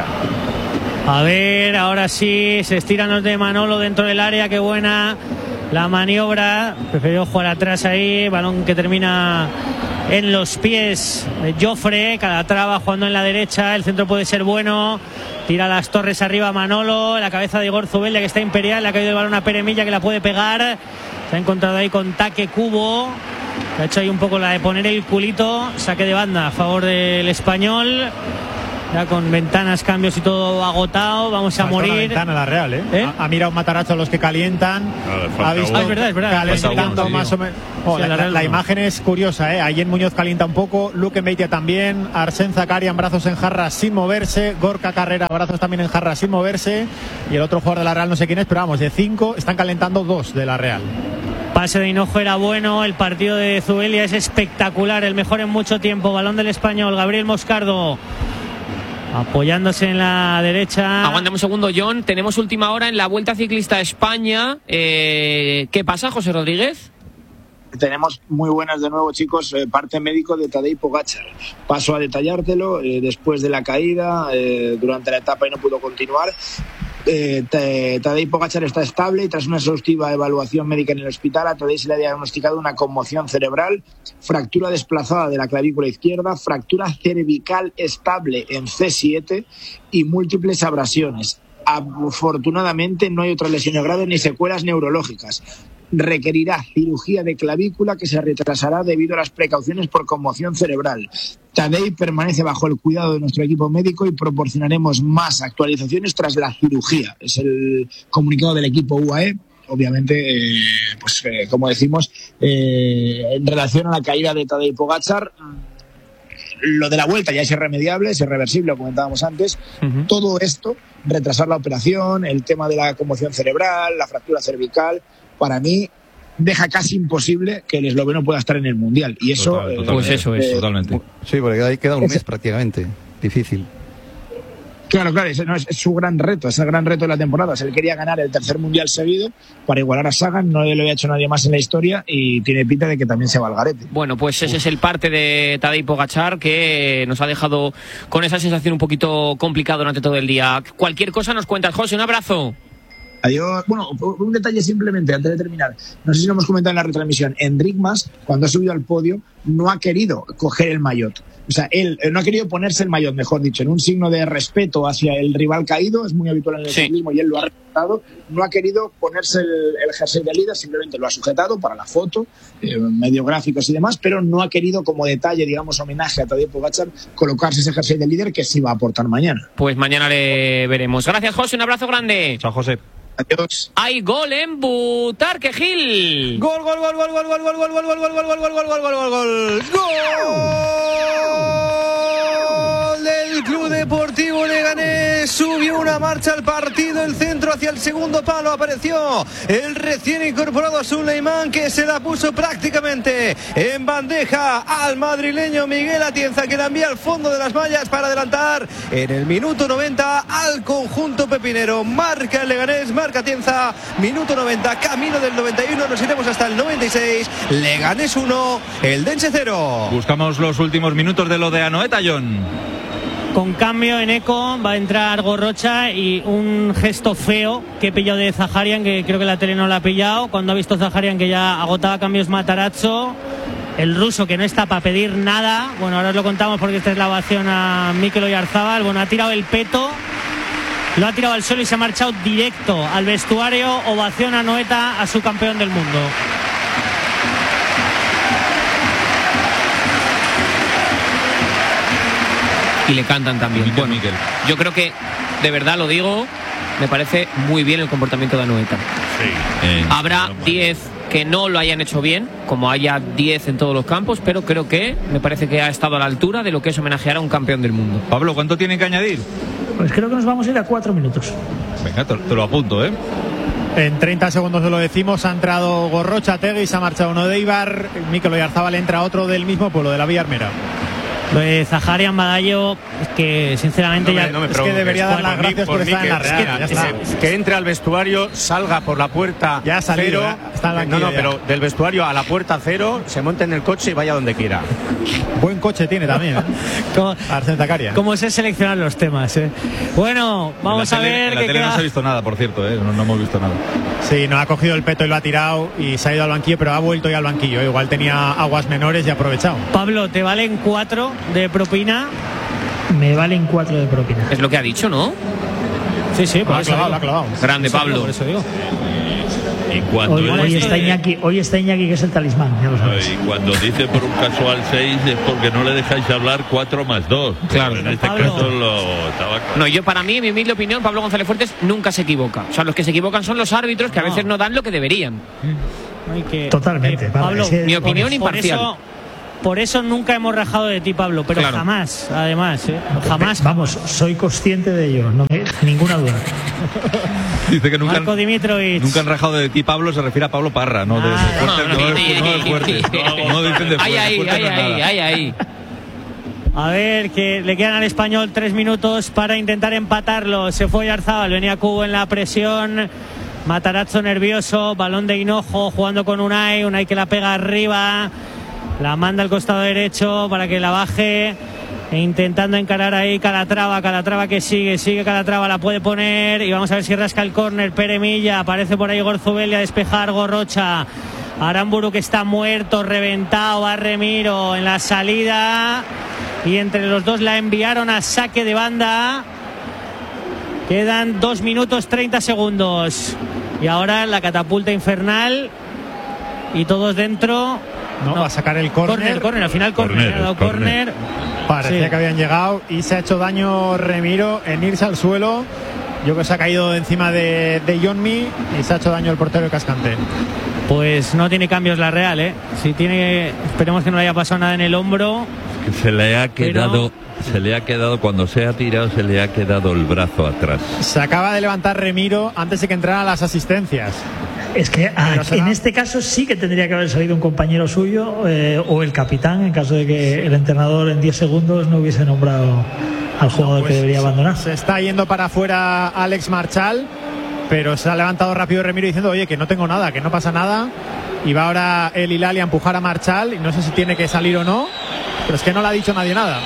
A ver, ahora sí, se estiran los de Manolo dentro del área, qué buena la maniobra, prefirió jugar atrás ahí, balón que termina en los pies de Jofre, Calatrava jugando en la derecha, el centro puede ser bueno, tira las torres arriba Manolo, la cabeza de Igor Zubeldia, que está imperial, le ha caído el balón a Peremilla, que la puede pegar, se ha encontrado ahí con Taque Cubo, Ha hecho ahí un poco la de poner el culito. Saque de banda a favor del Español. Ya con ventanas, cambios y todo agotado. Vamos a morir. La ventana la Real, Ha mirado Matarazzo a los que calientan. Ha visto es verdad. calentando más o menos. La imagen es curiosa, Ayen Muñoz calienta un poco, Luque Meitia también, Arsène Zakarian brazos en jarra sin moverse, Gorka Carrera brazos también en jarra sin moverse, y el otro jugador de la Real no sé quién es, pero vamos, de 5 están calentando 2 de la Real. Pase de Hinojo era bueno, el partido de Zubelia es espectacular, el mejor en mucho tiempo. Balón del Español, Gabriel Moscardo apoyándose en la derecha. Aguántame un segundo, John. Tenemos última hora en la Vuelta Ciclista a España. ¿Qué pasa, José Rodríguez? Tenemos muy buenas de nuevo, chicos. Parte médico de Tadej Pogačar. Paso a detallártelo. Después de la caída, durante la etapa y no pudo continuar. Tadej Pogačar está estable y tras una exhaustiva evaluación médica en el hospital, a Tadej se le ha diagnosticado una conmoción cerebral, fractura desplazada de la clavícula izquierda, fractura cervical estable en C7 y múltiples abrasiones. Afortunadamente no hay otras lesiones graves ni secuelas neurológicas. Requerirá cirugía de clavícula que se retrasará debido a las precauciones por conmoción cerebral. Tadej permanece bajo el cuidado de nuestro equipo médico y proporcionaremos más actualizaciones tras la cirugía. Es el comunicado del equipo UAE. Obviamente, como decimos, en relación a la caída de Tadej Pogačar, lo de la vuelta ya es irremediable, es irreversible, lo comentábamos antes. Todo esto, retrasar la operación, el tema de la conmoción cerebral, la fractura cervical, para mí deja casi imposible que el esloveno pueda estar en el Mundial. Y eso... pues eso es. Totalmente. Sí, porque ahí queda un mes prácticamente. Difícil. Claro, es su gran reto, es el gran reto de la temporada. Él quería ganar el tercer Mundial seguido para igualar a Sagan, no lo había hecho nadie más en la historia y tiene pinta de que también se va al garete. Bueno, pues ese es el parte de Tadej Pogačar que nos ha dejado con esa sensación un poquito complicada durante todo el día. Cualquier cosa nos cuentas, José, un abrazo. Adiós. Bueno, un detalle simplemente antes de terminar. No sé si lo hemos comentado en la retransmisión. Enric Mas, cuando ha subido al podio, no ha querido coger el maillot. O sea, él no ha querido ponerse el maillot, mejor dicho, en un signo de respeto hacia el rival caído. Es muy habitual en el ciclismo y él lo ha respetado. No ha querido ponerse el jersey de líder, simplemente lo ha sujetado para la foto, medio gráficos y demás, pero no ha querido, como detalle, digamos, homenaje a Tadej Pogačar, colocarse ese jersey de líder que sí va a aportar mañana. Pues mañana le veremos. Gracias, José. Un abrazo grande. Chao, José. Adiós. Hay gol en Butarque Gil. Gol del Club Deportivo Leganés. Subió una marcha al partido, el centro hacia el segundo palo, apareció el recién incorporado Suleiman, que se la puso prácticamente en bandeja al madrileño Miguel Atienza, que la envía al fondo de las mallas para adelantar en el minuto 90 al conjunto pepinero. Marca el Leganés, marca Atienza, minuto 90, camino del 91, nos iremos hasta el 96. Leganés 1, el Dense 0. Buscamos los últimos minutos de lo de Anoeta, John. Con cambio en Eco va a entrar Gorrocha y un gesto feo que he pillado de Zaharian, que creo que la tele no la ha pillado, cuando ha visto Zaharian que ya agotaba cambios Matarazzo, el ruso que no está para pedir nada. Bueno, ahora os lo contamos porque esta es la ovación a Mikel Oyarzábal. Bueno, ha tirado el peto, lo ha tirado al suelo y se ha marchado directo al vestuario. Ovación a Anoeta, a su campeón del mundo. Y le cantan también. Bueno, Miguel. Yo creo que, de verdad lo digo, me parece muy bien el comportamiento de Anoeta. Sí. Habrá 10 que no lo hayan hecho bien, como haya 10 en todos los campos, pero creo que me parece que ha estado a la altura de lo que es homenajear a un campeón del mundo. Pablo, ¿cuánto tiene que añadir? Pues creo que nos vamos a ir a 4 minutos. Venga, te lo apunto, ¿eh? En 30 segundos lo decimos, ha entrado Gorrocha, Tegui, se ha marchado uno de Eibar, Mikel Oyarzábal, entra otro del mismo pueblo, de la Villa Armera. Lo de Zaharian Badallo, es que sinceramente es que debería dar las gracias por estar en la Real. Que entre al vestuario, salga por la puerta ya salido, cero, está en la banquilla, pero del vestuario a la puerta cero, se monte en el coche y vaya donde quiera. Buen coche tiene también, Arsène Zakarian. Cómo sé seleccionar los temas, Bueno, vamos a ver. En la tele no se ha visto nada, por cierto, no hemos visto nada. Sí, no ha cogido el peto y lo ha tirado y se ha ido al banquillo, pero ha vuelto ya al banquillo. Igual tenía aguas menores y ha aprovechado. Pablo, ¿te valen 4 de propina? Me valen 4 de propina. Es lo que ha dicho, ¿no? Sí, lo ha clavado. Grande, Pablo. Por eso digo. Hoy está Iñaki, que es el talismán, ya lo sabes. Y cuando dice por un casual 6 es porque no le dejáis hablar 4 más 2. Claro. En este caso estaba... No, yo para mí, mi humilde opinión, Pablo González Fuertes nunca se equivoca. O sea, los que se equivocan son los árbitros, que a veces no dan lo que deberían. Totalmente, Pablo, mi opinión imparcial. Por eso nunca hemos rajado de ti, Pablo, pero claro. Jamás, además, jamás. Vamos, soy consciente de ello, no me, ninguna duda. Dice que nunca, Marco Dimitrovic. Nunca han rajado de ti, Pablo, se refiere a Pablo Parra, no de Fuertes. No dicen de Fuertes. Ahí. A ver, que le quedan al Español 3 minutos para intentar empatarlo. Se fue Yarzábal, venía Cubo en la presión. Matarazzo nervioso, balón de Hinojo jugando con Unai que la pega arriba. La manda al costado derecho para que la baje, e intentando encarar ahí Calatrava que sigue Calatrava, la puede poner y vamos a ver si rasca el córner. Pere Milla, aparece por ahí Gorzubelli a despejar, Gorrocha, Aramburu que está muerto, reventado, va Remiro en la salida y entre los dos la enviaron a saque de banda. Quedan 2 minutos 30 segundos y ahora la catapulta infernal y todos dentro. No, va a sacar el córner. Al final córner. Parecía que habían llegado y se ha hecho daño Remiro en irse al suelo. Yo creo que se ha caído encima de Yonmi y se ha hecho daño el portero de Cascante. Pues no tiene cambios la Real, ¿eh? Si tiene, esperemos que no le haya pasado nada en el hombro. Se le ha quedado cuando se ha tirado, se le ha quedado el brazo atrás. Se acaba de levantar Remiro antes de que entraran las asistencias. Es que en este caso sí que tendría que haber salido un compañero suyo o el capitán, en caso de que el entrenador en 10 segundos no hubiese nombrado al jugador que debería abandonar. Se está yendo para afuera Alex Marchal, pero se ha levantado rápido Remiro diciendo, oye, que no tengo nada, que no pasa nada. Y va ahora el Hilali a empujar a Marchal y no sé si tiene que salir o no, pero es que no le ha dicho nadie nada.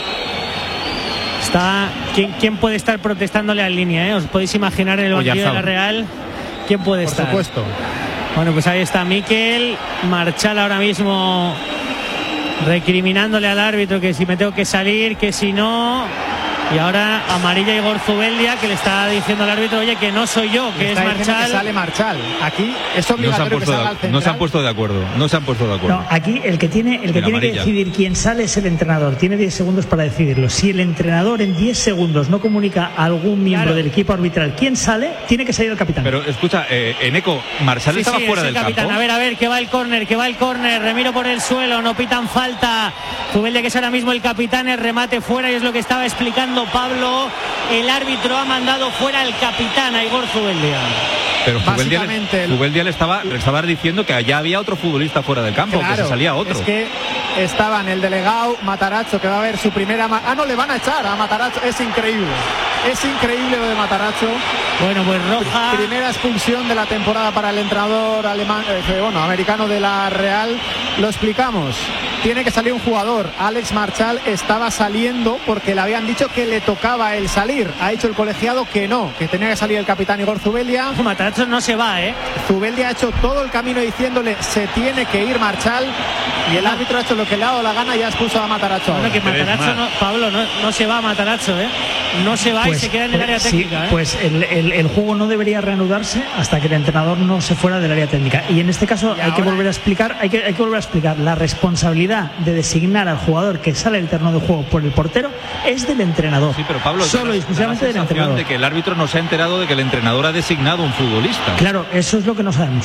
¿Quién puede estar protestándole en línea? ¿Os podéis imaginar en el banquillo de la Real? ¿Quién puede estar? Por supuesto. Bueno, pues ahí está Mikel Marchal ahora mismo recriminándole al árbitro que si me tengo que salir, que si no. Y ahora amarilla Igor Zubeldia, que le está diciendo al árbitro, oye, que no soy yo, que es Marchal. Que sale Marchal. Aquí es obligatorio que salga al central. No se han puesto de acuerdo. No, aquí el que tiene que decidir quién sale es el entrenador. Tiene 10 segundos para decidirlo. Si el entrenador en 10 segundos no comunica a algún miembro del equipo arbitral quién sale, tiene que salir el capitán. Pero escucha, Eneco, Marchal estaba fuera del capitán. campo. A ver, que va el córner, Remiro por el suelo, no pitan falta. Zubeldia, que es ahora mismo el capitán, el remate fuera y es lo que estaba explicando Pablo. El árbitro ha mandado fuera al capitán, a Igor Zubeldia. Pero Zubeldia le estaba diciendo que allá había otro futbolista fuera del campo, claro, que se salía otro. Es que estaban el delegado Matarazzo, que va a ver su primera... no, le van a echar a Matarazzo. Es increíble lo de Matarazzo. Bueno, pues roja. Primera expulsión de la temporada para el entrenador alemán, americano de la Real. Lo explicamos. Tiene que salir un jugador. Alex Marchal estaba saliendo porque le habían dicho que le tocaba el salir. Ha dicho el colegiado que no, que tenía que salir el capitán Igor Zubeldia. Matarazzo no se va, Zubeldia ha hecho todo el camino diciéndole se tiene que ir Marchal y el árbitro ha hecho lo que le ha dado la gana y ha expulsado a Matarazzo. Bueno, que Matarazzo Pablo, no se va a Matarazzo, no se va, pues, y se queda en el área técnica. Pues el juego no debería reanudarse hasta que el entrenador no se fuera del área técnica. Y en este caso hay que volver a explicar la responsabilidad de designar al jugador que sale del terreno de juego por el portero es del entrenador. Sí, pero Pablo, solo y exclusivamente del entrenador. De que el árbitro no se ha enterado de que el entrenador ha designado un futbolista. Claro, eso es lo que no sabemos.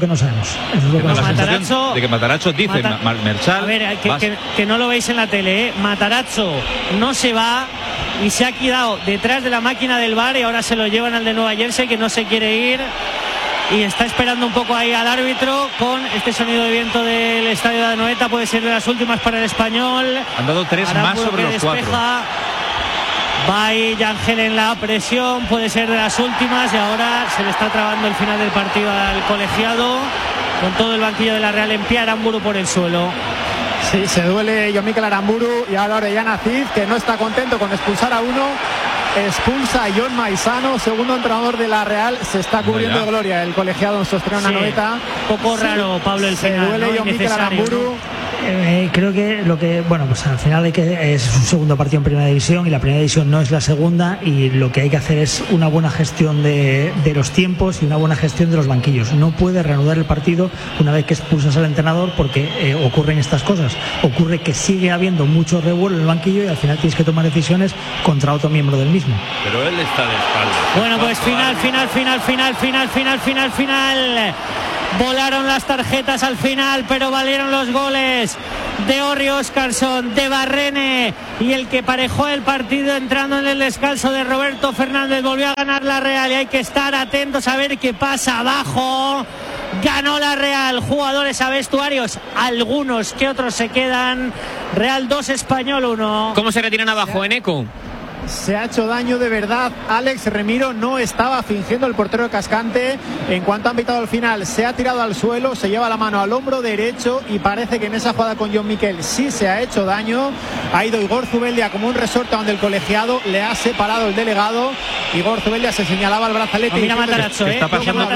De que Matarazzo dice Marchal. A ver, que no lo veis en la tele, Matarazzo no se va y se ha quedado detrás de la máquina del VAR y ahora se lo llevan al de Nueva Jersey, que no se quiere ir y está esperando un poco ahí al árbitro con este sonido de viento del estadio de Anoeta. Puede ser de las últimas para el Español. Han dado 3 más sobre los 4. Va ahí Yangel en la presión, puede ser de las últimas y ahora se le está trabando el final del partido al colegiado con todo el banquillo de la Real en pie. Aramburu por el suelo. Sí, se duele Mikel Aramburu y ahora Orellana Cid, que no está contento con expulsar a uno. Expulsa a John Maisano, segundo entrenador de la Real. Se está cubriendo de gloria el colegiado en su estreno en Anoeta. Un poco raro, Pablo, el se final. Se duele Mikel Aramburu. Creo que pues al final es un segundo partido en primera división y la primera división no es la segunda, y lo que hay que hacer es una buena gestión de los tiempos y una buena gestión de los banquillos. No puede reanudar el partido una vez que expulsas al entrenador, porque ocurren estas cosas. Ocurre que sigue habiendo mucho revuelo en el banquillo y al final tienes que tomar decisiones contra otro miembro del mismo. Pero él está de espaldas. Bueno, pues final. Volaron las tarjetas al final, pero valieron los goles de Orri Óscarsson, de Barrene, y el que parejó el partido entrando en el descanso de Roberto Fernández. Volvió a ganar la Real y hay que estar atentos a ver qué pasa abajo. Ganó la Real. Jugadores a vestuarios, algunos que otros se quedan. Real 2, Español 1. ¿Cómo se retiran abajo, Eneco? Se ha hecho daño de verdad. Alex Remiro no estaba fingiendo, el portero de Cascante. En cuanto han pitado al final, se ha tirado al suelo, se lleva la mano al hombro derecho y parece que en esa jugada con John Miquel sí se ha hecho daño. Ha ido Igor Zubeldia como un resorte donde el colegiado le ha separado el delegado. Igor Zubeldia se señalaba el brazalete. Mira Matarazzo, está pasando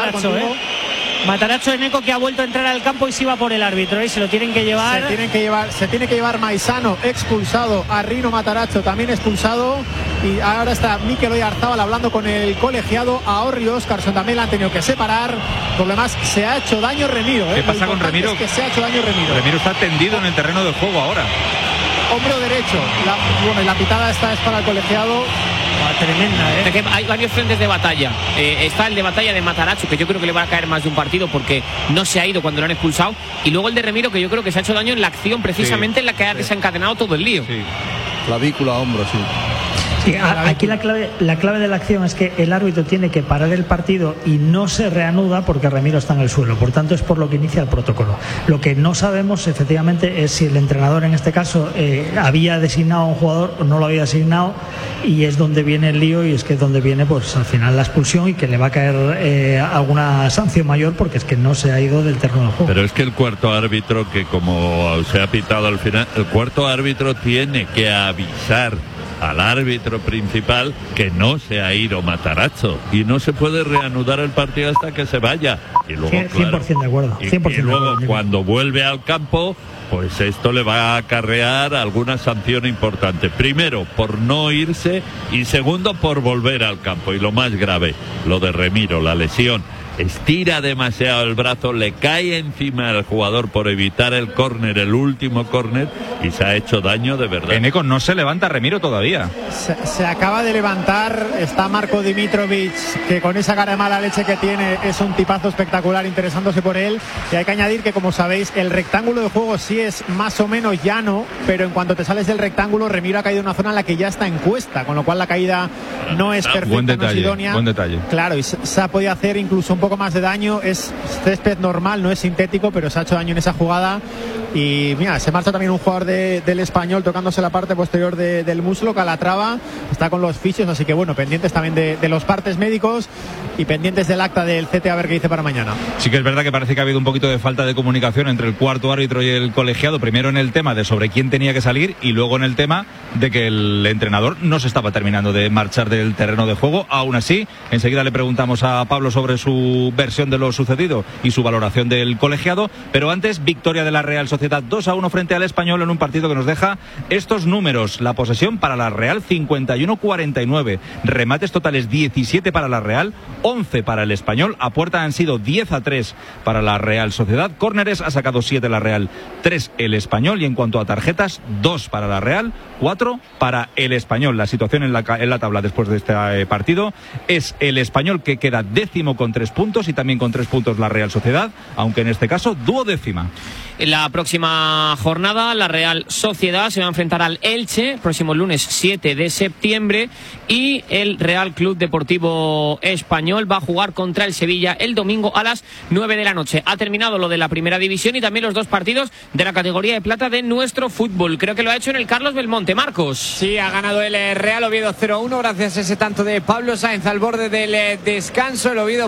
Matarazzo, Eneco, que ha vuelto a entrar al campo y se iba por el árbitro, y se lo tienen que llevar. Se tiene que llevar Maisano, expulsado, a Rino Matarazzo también expulsado, y ahora está Mikel Oyarzábal hablando con el colegiado. A Orri Óscarsson también la han tenido que separar. Por lo demás, se ha hecho daño Remiro. ¿Qué pasa con Remiro? Es que se ha hecho daño Remiro. Remiro está tendido en el terreno de juego ahora. Hombro derecho. La pitada esta es para el colegiado. Tremenda, ¿eh? Hay varios frentes de batalla. Está el de batalla de Matarazzo, que yo creo que le va a caer más de un partido porque no se ha ido cuando lo han expulsado. Y luego el de Remiro, que yo creo que se ha hecho daño en la acción precisamente en la que ha desencadenado todo el lío. Sí. Clavícula, hombro, sí. Sí, aquí la clave de la acción es que el árbitro tiene que parar el partido y no se reanuda porque Remiro está en el suelo. Por tanto, es por lo que inicia el protocolo. Lo que no sabemos efectivamente es si el entrenador en este caso había designado a un jugador o no lo había designado, y es donde viene el lío, y es que es donde viene pues al final la expulsión y que le va a caer alguna sanción mayor porque es que no se ha ido del terreno del juego. Pero es que el cuarto árbitro, que como se ha pitado al final, el cuarto árbitro tiene que avisar al árbitro principal que no se ha ido Matarazzo y no se puede reanudar el partido hasta que se vaya. Y luego, 100% de acuerdo. 100% y luego de acuerdo. Cuando vuelve al campo, pues esto le va a acarrear alguna sanción importante. Primero, por no irse, y segundo, por volver al campo. Y lo más grave, lo de Remiro, la lesión. Estira demasiado el brazo, le cae encima al jugador por evitar el córner, el último córner, y se ha hecho daño de verdad. Eneco, no se levanta Remiro todavía. Se acaba de levantar, está Marko Dimitrovic, que con esa cara de mala leche que tiene es un tipazo espectacular, interesándose por él. Y hay que añadir que, como sabéis, el rectángulo de juego sí es más o menos llano, pero en cuanto te sales del rectángulo, Remiro ha caído en una zona en la que ya está en cuesta, con lo cual la caída no es perfecta, buen detalle, no es idónea. Buen detalle. Claro, y se ha podido hacer incluso un poco más de daño. Es césped normal, no es sintético, pero se ha hecho daño en esa jugada. Y mira, se marcha también un jugador del Español tocándose la parte posterior del muslo, Calatrava, está con los fisios, así que bueno, pendientes también de los partes médicos y pendientes del acta del CT, a ver qué dice para mañana. Sí que es verdad que parece que ha habido un poquito de falta de comunicación entre el cuarto árbitro y el colegiado, primero en el tema de sobre quién tenía que salir y luego en el tema de que el entrenador no se estaba terminando de marchar del terreno de juego. Aún así, enseguida le preguntamos a Pablo sobre su versión de lo sucedido y su valoración del colegiado, pero antes, victoria de la Real Sociedad 2-1 frente al Español en un partido que nos deja estos números: la posesión para la Real 51-49, remates totales 17 para la Real, 11 para el Español, a puerta han sido 10-3 para la Real Sociedad, córneres ha sacado 7 la Real, 3 el Español, y en cuanto a tarjetas, 2 para la Real, 4 para el Español. La situación en la tabla después de este partido es el Español, que queda décimo con 3 puntos, y también con 3 puntos la Real Sociedad, aunque en este caso duodécima. En la próxima jornada, la Real Sociedad se va a enfrentar al Elche, próximo lunes 7 de septiembre, y el Real Club Deportivo Español va a jugar contra el Sevilla el domingo a las 9 de la noche. Ha terminado lo de la primera división y también los 2 partidos de la categoría de plata de nuestro fútbol. Creo que lo ha hecho en el Carlos Belmonte. Marcos. Sí, ha ganado el Real Oviedo 0-1 gracias a ese tanto de Pablo Sáenz al borde del descanso. El Oviedo Parra, que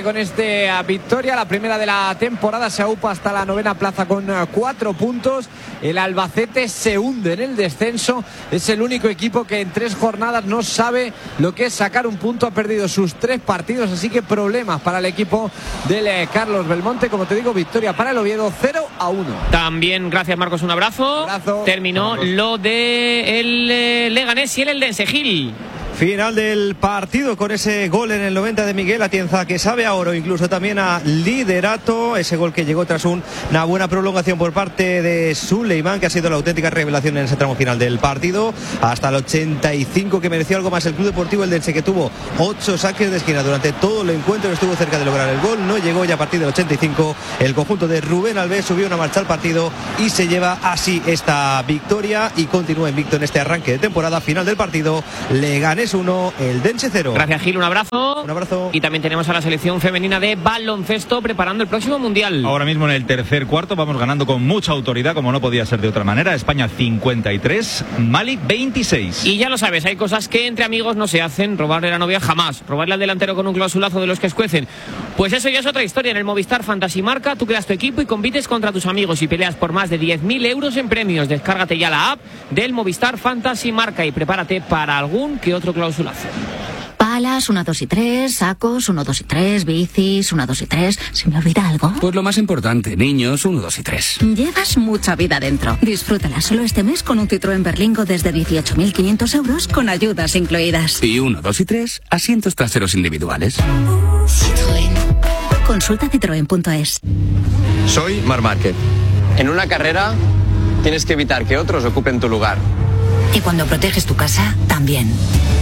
con esta victoria, la primera de la temporada. Se aupa hasta la 9ª plaza con 4 puntos. El Albacete se hunde en el descenso. Es el único equipo que en 3 jornadas no sabe lo que es sacar un punto. Ha perdido sus 3 partidos, así que problemas para el equipo del Carlos Belmonte. Como te digo, victoria para el Oviedo, 0-1. También, gracias Marcos, un abrazo. Terminó lo de el Leganés y el Eldense. Gil. Final del partido con ese gol en el 90 de Miguel Atienza, que sabe a oro, incluso también a liderato. Ese gol que llegó tras una buena prolongación por parte de Suleiman, que ha sido la auténtica revelación en ese tramo final del partido. Hasta el 85, que mereció algo más el Club Deportivo Eldense, que tuvo 8 saques de esquina durante todo el encuentro. Estuvo cerca de lograr el gol, no llegó, y a partir del 85 el conjunto de Rubén Alves subió una marcha al partido y se lleva así esta victoria y continúa invicto en este arranque de temporada. Final del partido, Leganés 1, Eldense 0. Gracias, Gil, un abrazo. Un abrazo. Y también tenemos a la selección femenina de baloncesto preparando el próximo Mundial. Ahora mismo en el tercer cuarto vamos ganando con mucha autoridad, como no podía ser de otra manera. España 53, Mali 26. Y ya lo sabes, hay cosas que entre amigos no se hacen. Robarle a la novia jamás. Robarle al delantero con un clausulazo de los que escuecen. Pues eso ya es otra historia. En el Movistar Fantasy Marca tú creas tu equipo y compites contra tus amigos y peleas por más de 10.000 euros en premios. Descárgate ya la app del Movistar Fantasy Marca y prepárate para algún que otro clausulazo. Palas, 1, 2 y 3, sacos, 1, 2 y 3, bicis, 1, 2 y 3. ¿Se me olvida algo? Pues lo más importante, niños, 1, 2 y 3. Llevas mucha vida dentro. Disfrútala solo este mes con un Citroën Berlingo desde 18.500 euros con ayudas incluidas. Y 1, 2 y 3, asientos traseros individuales. Citroën. Consulta citroen.es. Soy Marc Márquez. En una carrera tienes que evitar que otros ocupen tu lugar. Y cuando proteges tu casa, también.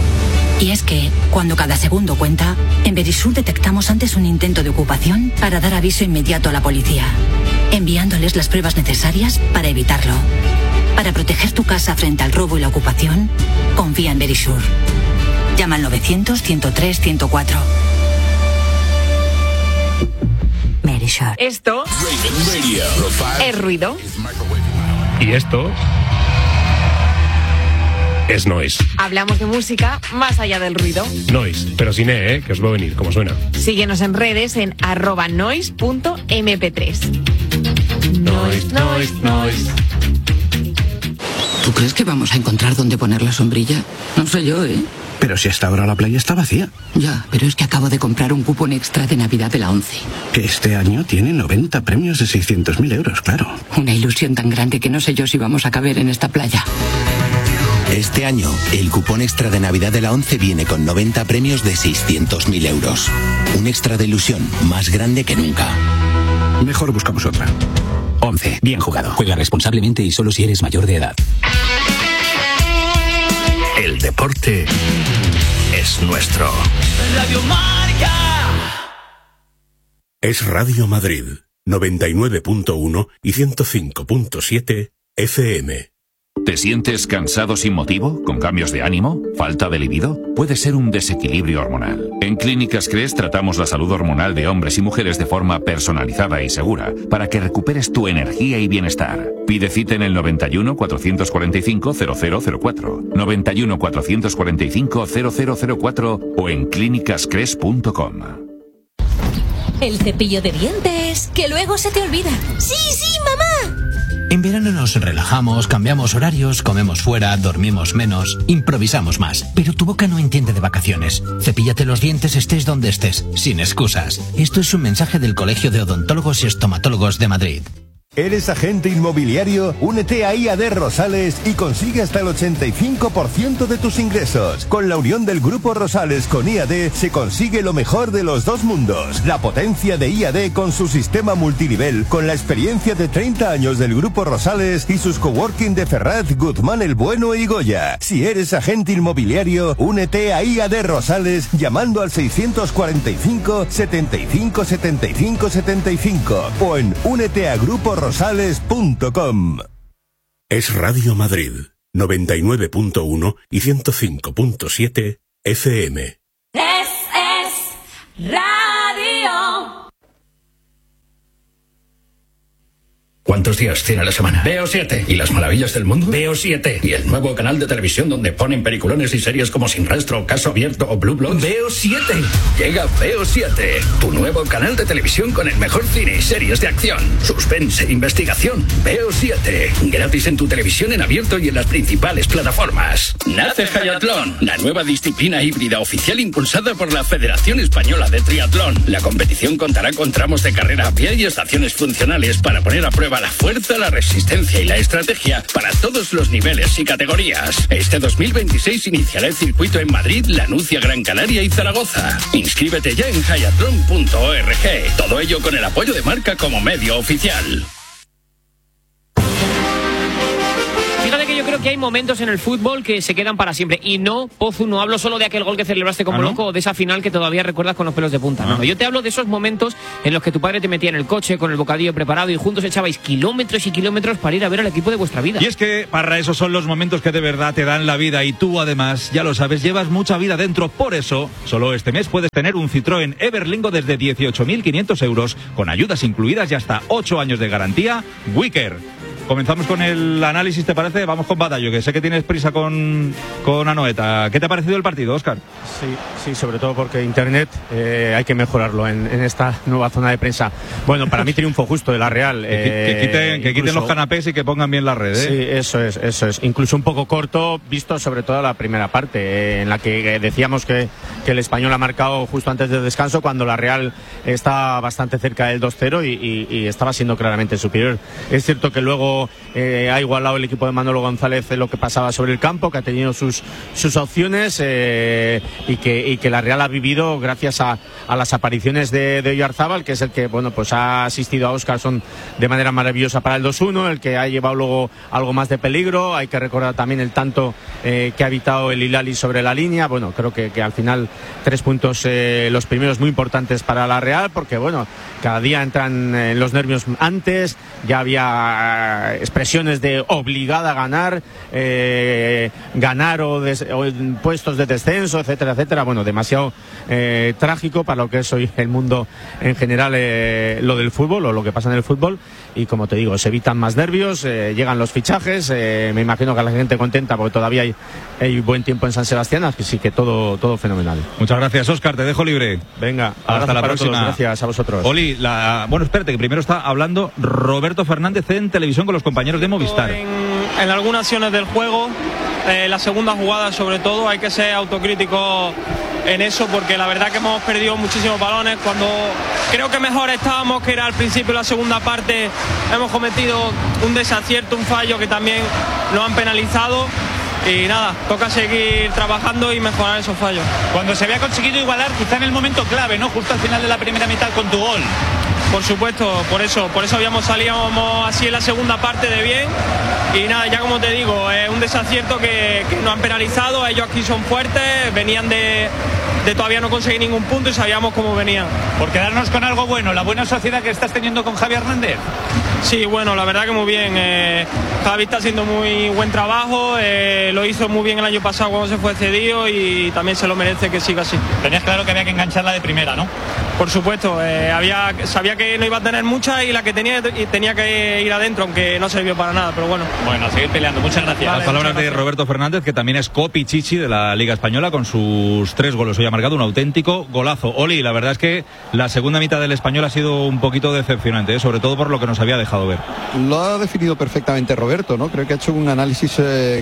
Y es que, cuando cada segundo cuenta, en Verisur detectamos antes un intento de ocupación para dar aviso inmediato a la policía, enviándoles las pruebas necesarias para evitarlo. Para proteger tu casa frente al robo y la ocupación, confía en Verisur. Llama al 900-103-104. Verisur. Esto es ruido. Y esto es noise. Hablamos de música más allá del ruido. Noise, pero sin E, que os va a venir, como suena. Síguenos en redes en @noise.mp3. Noise. ¿Tú crees que vamos a encontrar dónde poner la sombrilla? No sé yo, ¿eh? Pero si hasta ahora la playa está vacía. Ya, pero es que acabo de comprar un cupón extra de Navidad de la 11. Que este año tiene 90 premios de 600.000 euros, claro. Una ilusión tan grande que no sé yo si vamos a caber en esta playa. Este año, el cupón extra de Navidad de la 11 viene con 90 premios de 600.000 euros. Un extra de ilusión más grande que nunca. Mejor buscamos otra. 11. Bien jugado. Juega responsablemente y solo si eres mayor de edad. El deporte es nuestro. Radio Marca. Es Radio Madrid, 99.1 y 105.7 FM. ¿Te sientes cansado sin motivo? ¿Con cambios de ánimo? ¿Falta de libido? Puede ser un desequilibrio hormonal. En Clínicas Cres tratamos la salud hormonal de hombres y mujeres de forma personalizada y segura para que recuperes tu energía y bienestar. Pide cita en el 91 445 0004, 91 445 0004 o en clínicascres.com. El cepillo de dientes, que luego se te olvida. ¡Sí, mamá! En verano nos relajamos, cambiamos horarios, comemos fuera, dormimos menos, improvisamos más. Pero tu boca no entiende de vacaciones. Cepíllate los dientes estés donde estés, sin excusas. Esto es un mensaje del Colegio de Odontólogos y Estomatólogos de Madrid. ¿Eres agente inmobiliario? Únete a IAD Rosales y consigue hasta el 85% de tus ingresos. Con la unión del Grupo Rosales con IAD se consigue lo mejor de los dos mundos. La potencia de IAD con su sistema multinivel, con la experiencia de 30 años del Grupo Rosales y sus coworking de Ferraz, Guzmán el Bueno y Goya. Si eres agente inmobiliario, únete a IAD Rosales llamando al 645 75 75 75 o en úneteagruporosales.com. Es Radio Madrid, 99.1 y 105.7 FM. Es radio. ¿Cuántos días tiene la semana? Veo 7. ¿Y las maravillas del mundo? Veo 7. ¿Y el nuevo canal de televisión donde ponen peliculones y series como Sin Rastro, Caso Abierto o Blue Bloods? Veo 7. Llega Veo 7, tu nuevo canal de televisión con el mejor cine y series de acción, suspense e investigación. Veo 7. Gratis en tu televisión en abierto y en las principales plataformas. Nace Hayatlón, la nueva disciplina híbrida oficial impulsada por la Federación Española de Triatlón. La competición contará con tramos de carrera a pie y estaciones funcionales para poner a prueba la fuerza, la resistencia y la estrategia para todos los niveles y categorías. Este 2026 iniciará el circuito en Madrid, Lanucia, Gran Canaria y Zaragoza. Inscríbete ya en hayatlon.org. Todo ello con el apoyo de Marca como medio oficial. Fíjate que yo creo que hay momentos en el fútbol que se quedan para siempre. Y no, Pozu, no hablo solo de aquel gol que celebraste como loco o de esa final que todavía recuerdas con los pelos de punta. No, yo te hablo de esos momentos en los que tu padre te metía en el coche con el bocadillo preparado y juntos echabais kilómetros y kilómetros para ir a ver al equipo de vuestra vida. Y es que, Parra, esos son los momentos que de verdad te dan la vida. Y tú, además, ya lo sabes, llevas mucha vida dentro. Por eso, solo este mes puedes tener un Citroën Everlingo desde 18.500 euros, con ayudas incluidas y hasta 8 años de garantía. Wicker. Comenzamos con el análisis, ¿te parece? Vamos con Badallo, que sé que tienes prisa con Anoeta. ¿Qué te ha parecido el partido, Óscar? Sí, sobre todo porque Internet hay que mejorarlo en esta nueva zona de prensa. Bueno, para mí triunfo justo de la Real. Que quiten los canapés y que pongan bien la red. Sí, eso es. Incluso un poco corto, visto sobre todo la primera parte, en la que decíamos que el Español ha marcado justo antes del descanso, cuando la Real está bastante cerca del 2-0 y estaba siendo claramente superior. Es cierto que luego ha igualado el equipo de Manolo González lo que pasaba sobre el campo, que ha tenido sus opciones y que la Real ha vivido gracias a las apariciones de Oyarzábal, que es el que pues ha asistido a Óscarson de manera maravillosa para el 2-1, el que ha llevado luego algo más de peligro. Hay que recordar también el tanto que ha evitado el Hilali sobre la línea. Bueno, creo que al final 3 puntos, los primeros muy importantes para la Real, porque cada día entran los nervios antes, ya había expresiones de obligada a ganar, ganar o en puestos de descenso, etcétera, etcétera. Bueno, demasiado trágico para lo que es hoy el mundo en general, lo del fútbol o lo que pasa en el fútbol. Y como te digo, se evitan más nervios, llegan los fichajes, me imagino que la gente contenta porque todavía hay buen tiempo en San Sebastián, así que todo fenomenal. Muchas gracias, Óscar, te dejo libre. Venga, hasta la próxima. Todos, gracias a vosotros. Oli, bueno, espérate, que primero está hablando Roberto Fernández en televisión con los compañeros de Movistar. En algunas acciones del juego, la segunda jugada sobre todo, hay que ser autocrítico en eso, porque la verdad que hemos perdido muchísimos balones. Cuando creo que mejor estábamos, que era al principio de la segunda parte, hemos cometido un desacierto, un fallo que también nos han penalizado. Y nada, toca seguir trabajando y mejorar esos fallos. Cuando se había conseguido igualar, quizá en el momento clave, ¿no? Justo al final de la primera mitad con tu gol. Por supuesto, por eso salíamos así en la segunda parte de bien. Y nada, ya como te digo, es un desacierto que nos han penalizado. Ellos aquí son fuertes, venían de todavía no conseguir ningún punto y sabíamos cómo venían. Por quedarnos con algo bueno, la buena sociedad que estás teniendo con Javi Hernández. Sí, bueno, la verdad que muy bien. Javi está haciendo muy buen trabajo, lo hizo muy bien el año pasado cuando se fue cedido y también se lo merece que siga así. Tenías claro que había que engancharla de primera, ¿no? Por supuesto, sabía que no iba a tener mucha y la que tenía que ir adentro, aunque no sirvió para nada, pero bueno. Bueno, a seguir peleando, muchas gracias. Las palabras de Roberto Fernández, que también es copichichi de la Liga Española, con sus 3 goles. Hoy ha marcado un auténtico golazo. Oli, la verdad es que la segunda mitad del Español ha sido un poquito decepcionante, sobre todo por lo que nos había dejado ver. Lo ha definido perfectamente Roberto, ¿no? Creo que ha hecho un análisis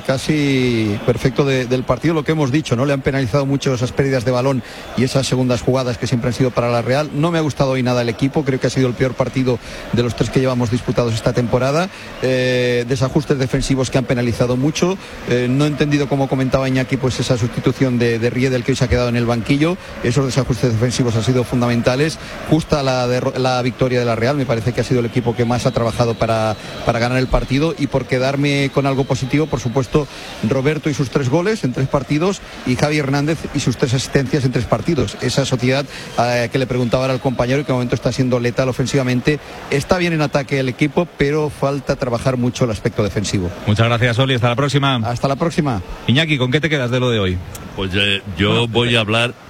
casi perfecto del partido, lo que hemos dicho, ¿no? Le han penalizado mucho esas pérdidas de balón y esas segundas jugadas que siempre han sido para la Real. No me ha gustado hoy nada el equipo, creo que ha sido el peor partido de los 3 que llevamos disputados esta temporada. Desajustes defensivos que han penalizado mucho. No he entendido, como comentaba Iñaki, pues esa sustitución de Riedel, que hoy se ha quedado en el banquillo. Esos desajustes defensivos han sido fundamentales. Justa la victoria de la Real, me parece que ha sido el equipo que más ha trabajado para ganar el partido. Y por quedarme con algo positivo, por supuesto, Roberto y sus 3 goles en 3 partidos y Javi Hernández y sus 3 asistencias en 3 partidos. Esa sociedad que le preguntaba ahora al compañero y que de momento está siendo letal ofensivamente. Está bien en ataque el equipo, pero falta trabajar mucho el aspecto defensivo. Muchas gracias, Oli, hasta la próxima. Hasta la próxima. Iñaki, ¿con qué te quedas de lo de hoy? Pues yo voy a hablar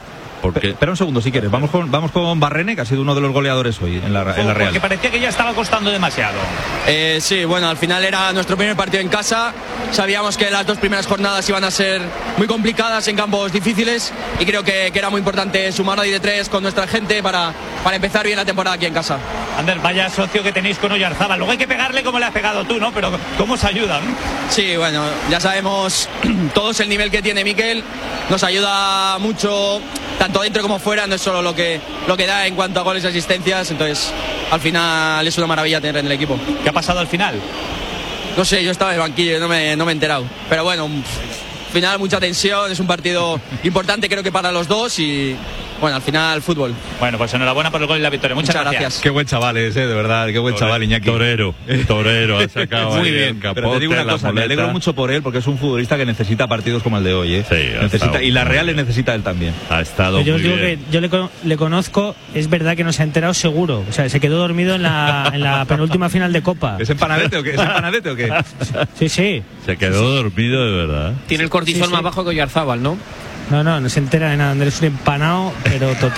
Porque... Espera un segundo, si quieres. Vamos con Barrene, que ha sido uno de los goleadores hoy en la Real. Porque parecía que ya estaba costando demasiado. Sí, bueno, al final era nuestro primer partido en casa. Sabíamos que las 2 primeras jornadas iban a ser muy complicadas en campos difíciles y creo que era muy importante sumar ahí de 3 con nuestra gente para empezar bien la temporada aquí en casa. Ander, vaya socio que tenéis con Oyarzábal. Luego hay que pegarle como le has pegado tú, ¿no? Pero ¿cómo se ayudan? Sí, bueno, ya sabemos todos el nivel que tiene Mikel. Nos ayuda mucho, tanto dentro como fuera. No es solo lo que da en cuanto a goles y asistencias. Entonces, al final es una maravilla tener en el equipo. ¿Qué ha pasado al final? No sé, yo estaba en el banquillo y no me he enterado. Pero bueno, al final mucha tensión. Es un partido importante, creo que para los dos. Y bueno, al final fútbol. Bueno, pues enhorabuena por el gol y la victoria. Muchas gracias. Qué buen chaval es, de verdad, qué buen chaval, Iñaki. Torero, ha sacado muy bien. Pero te digo una cosa, me alegro mucho por él, porque es un futbolista que necesita partidos como el de hoy, necesita, y la Real le necesita él también. Ha estado yo muy digo bien. que yo le conozco, es verdad que no se ha enterado seguro. O sea, se quedó dormido en la penúltima final de Copa. ¿Es empanadete o qué? Sí. Se quedó dormido de verdad. Tiene el cortisol más bajo que Oyarzábal, ¿no? No se entera de nada. Andrés es un empanado, pero total.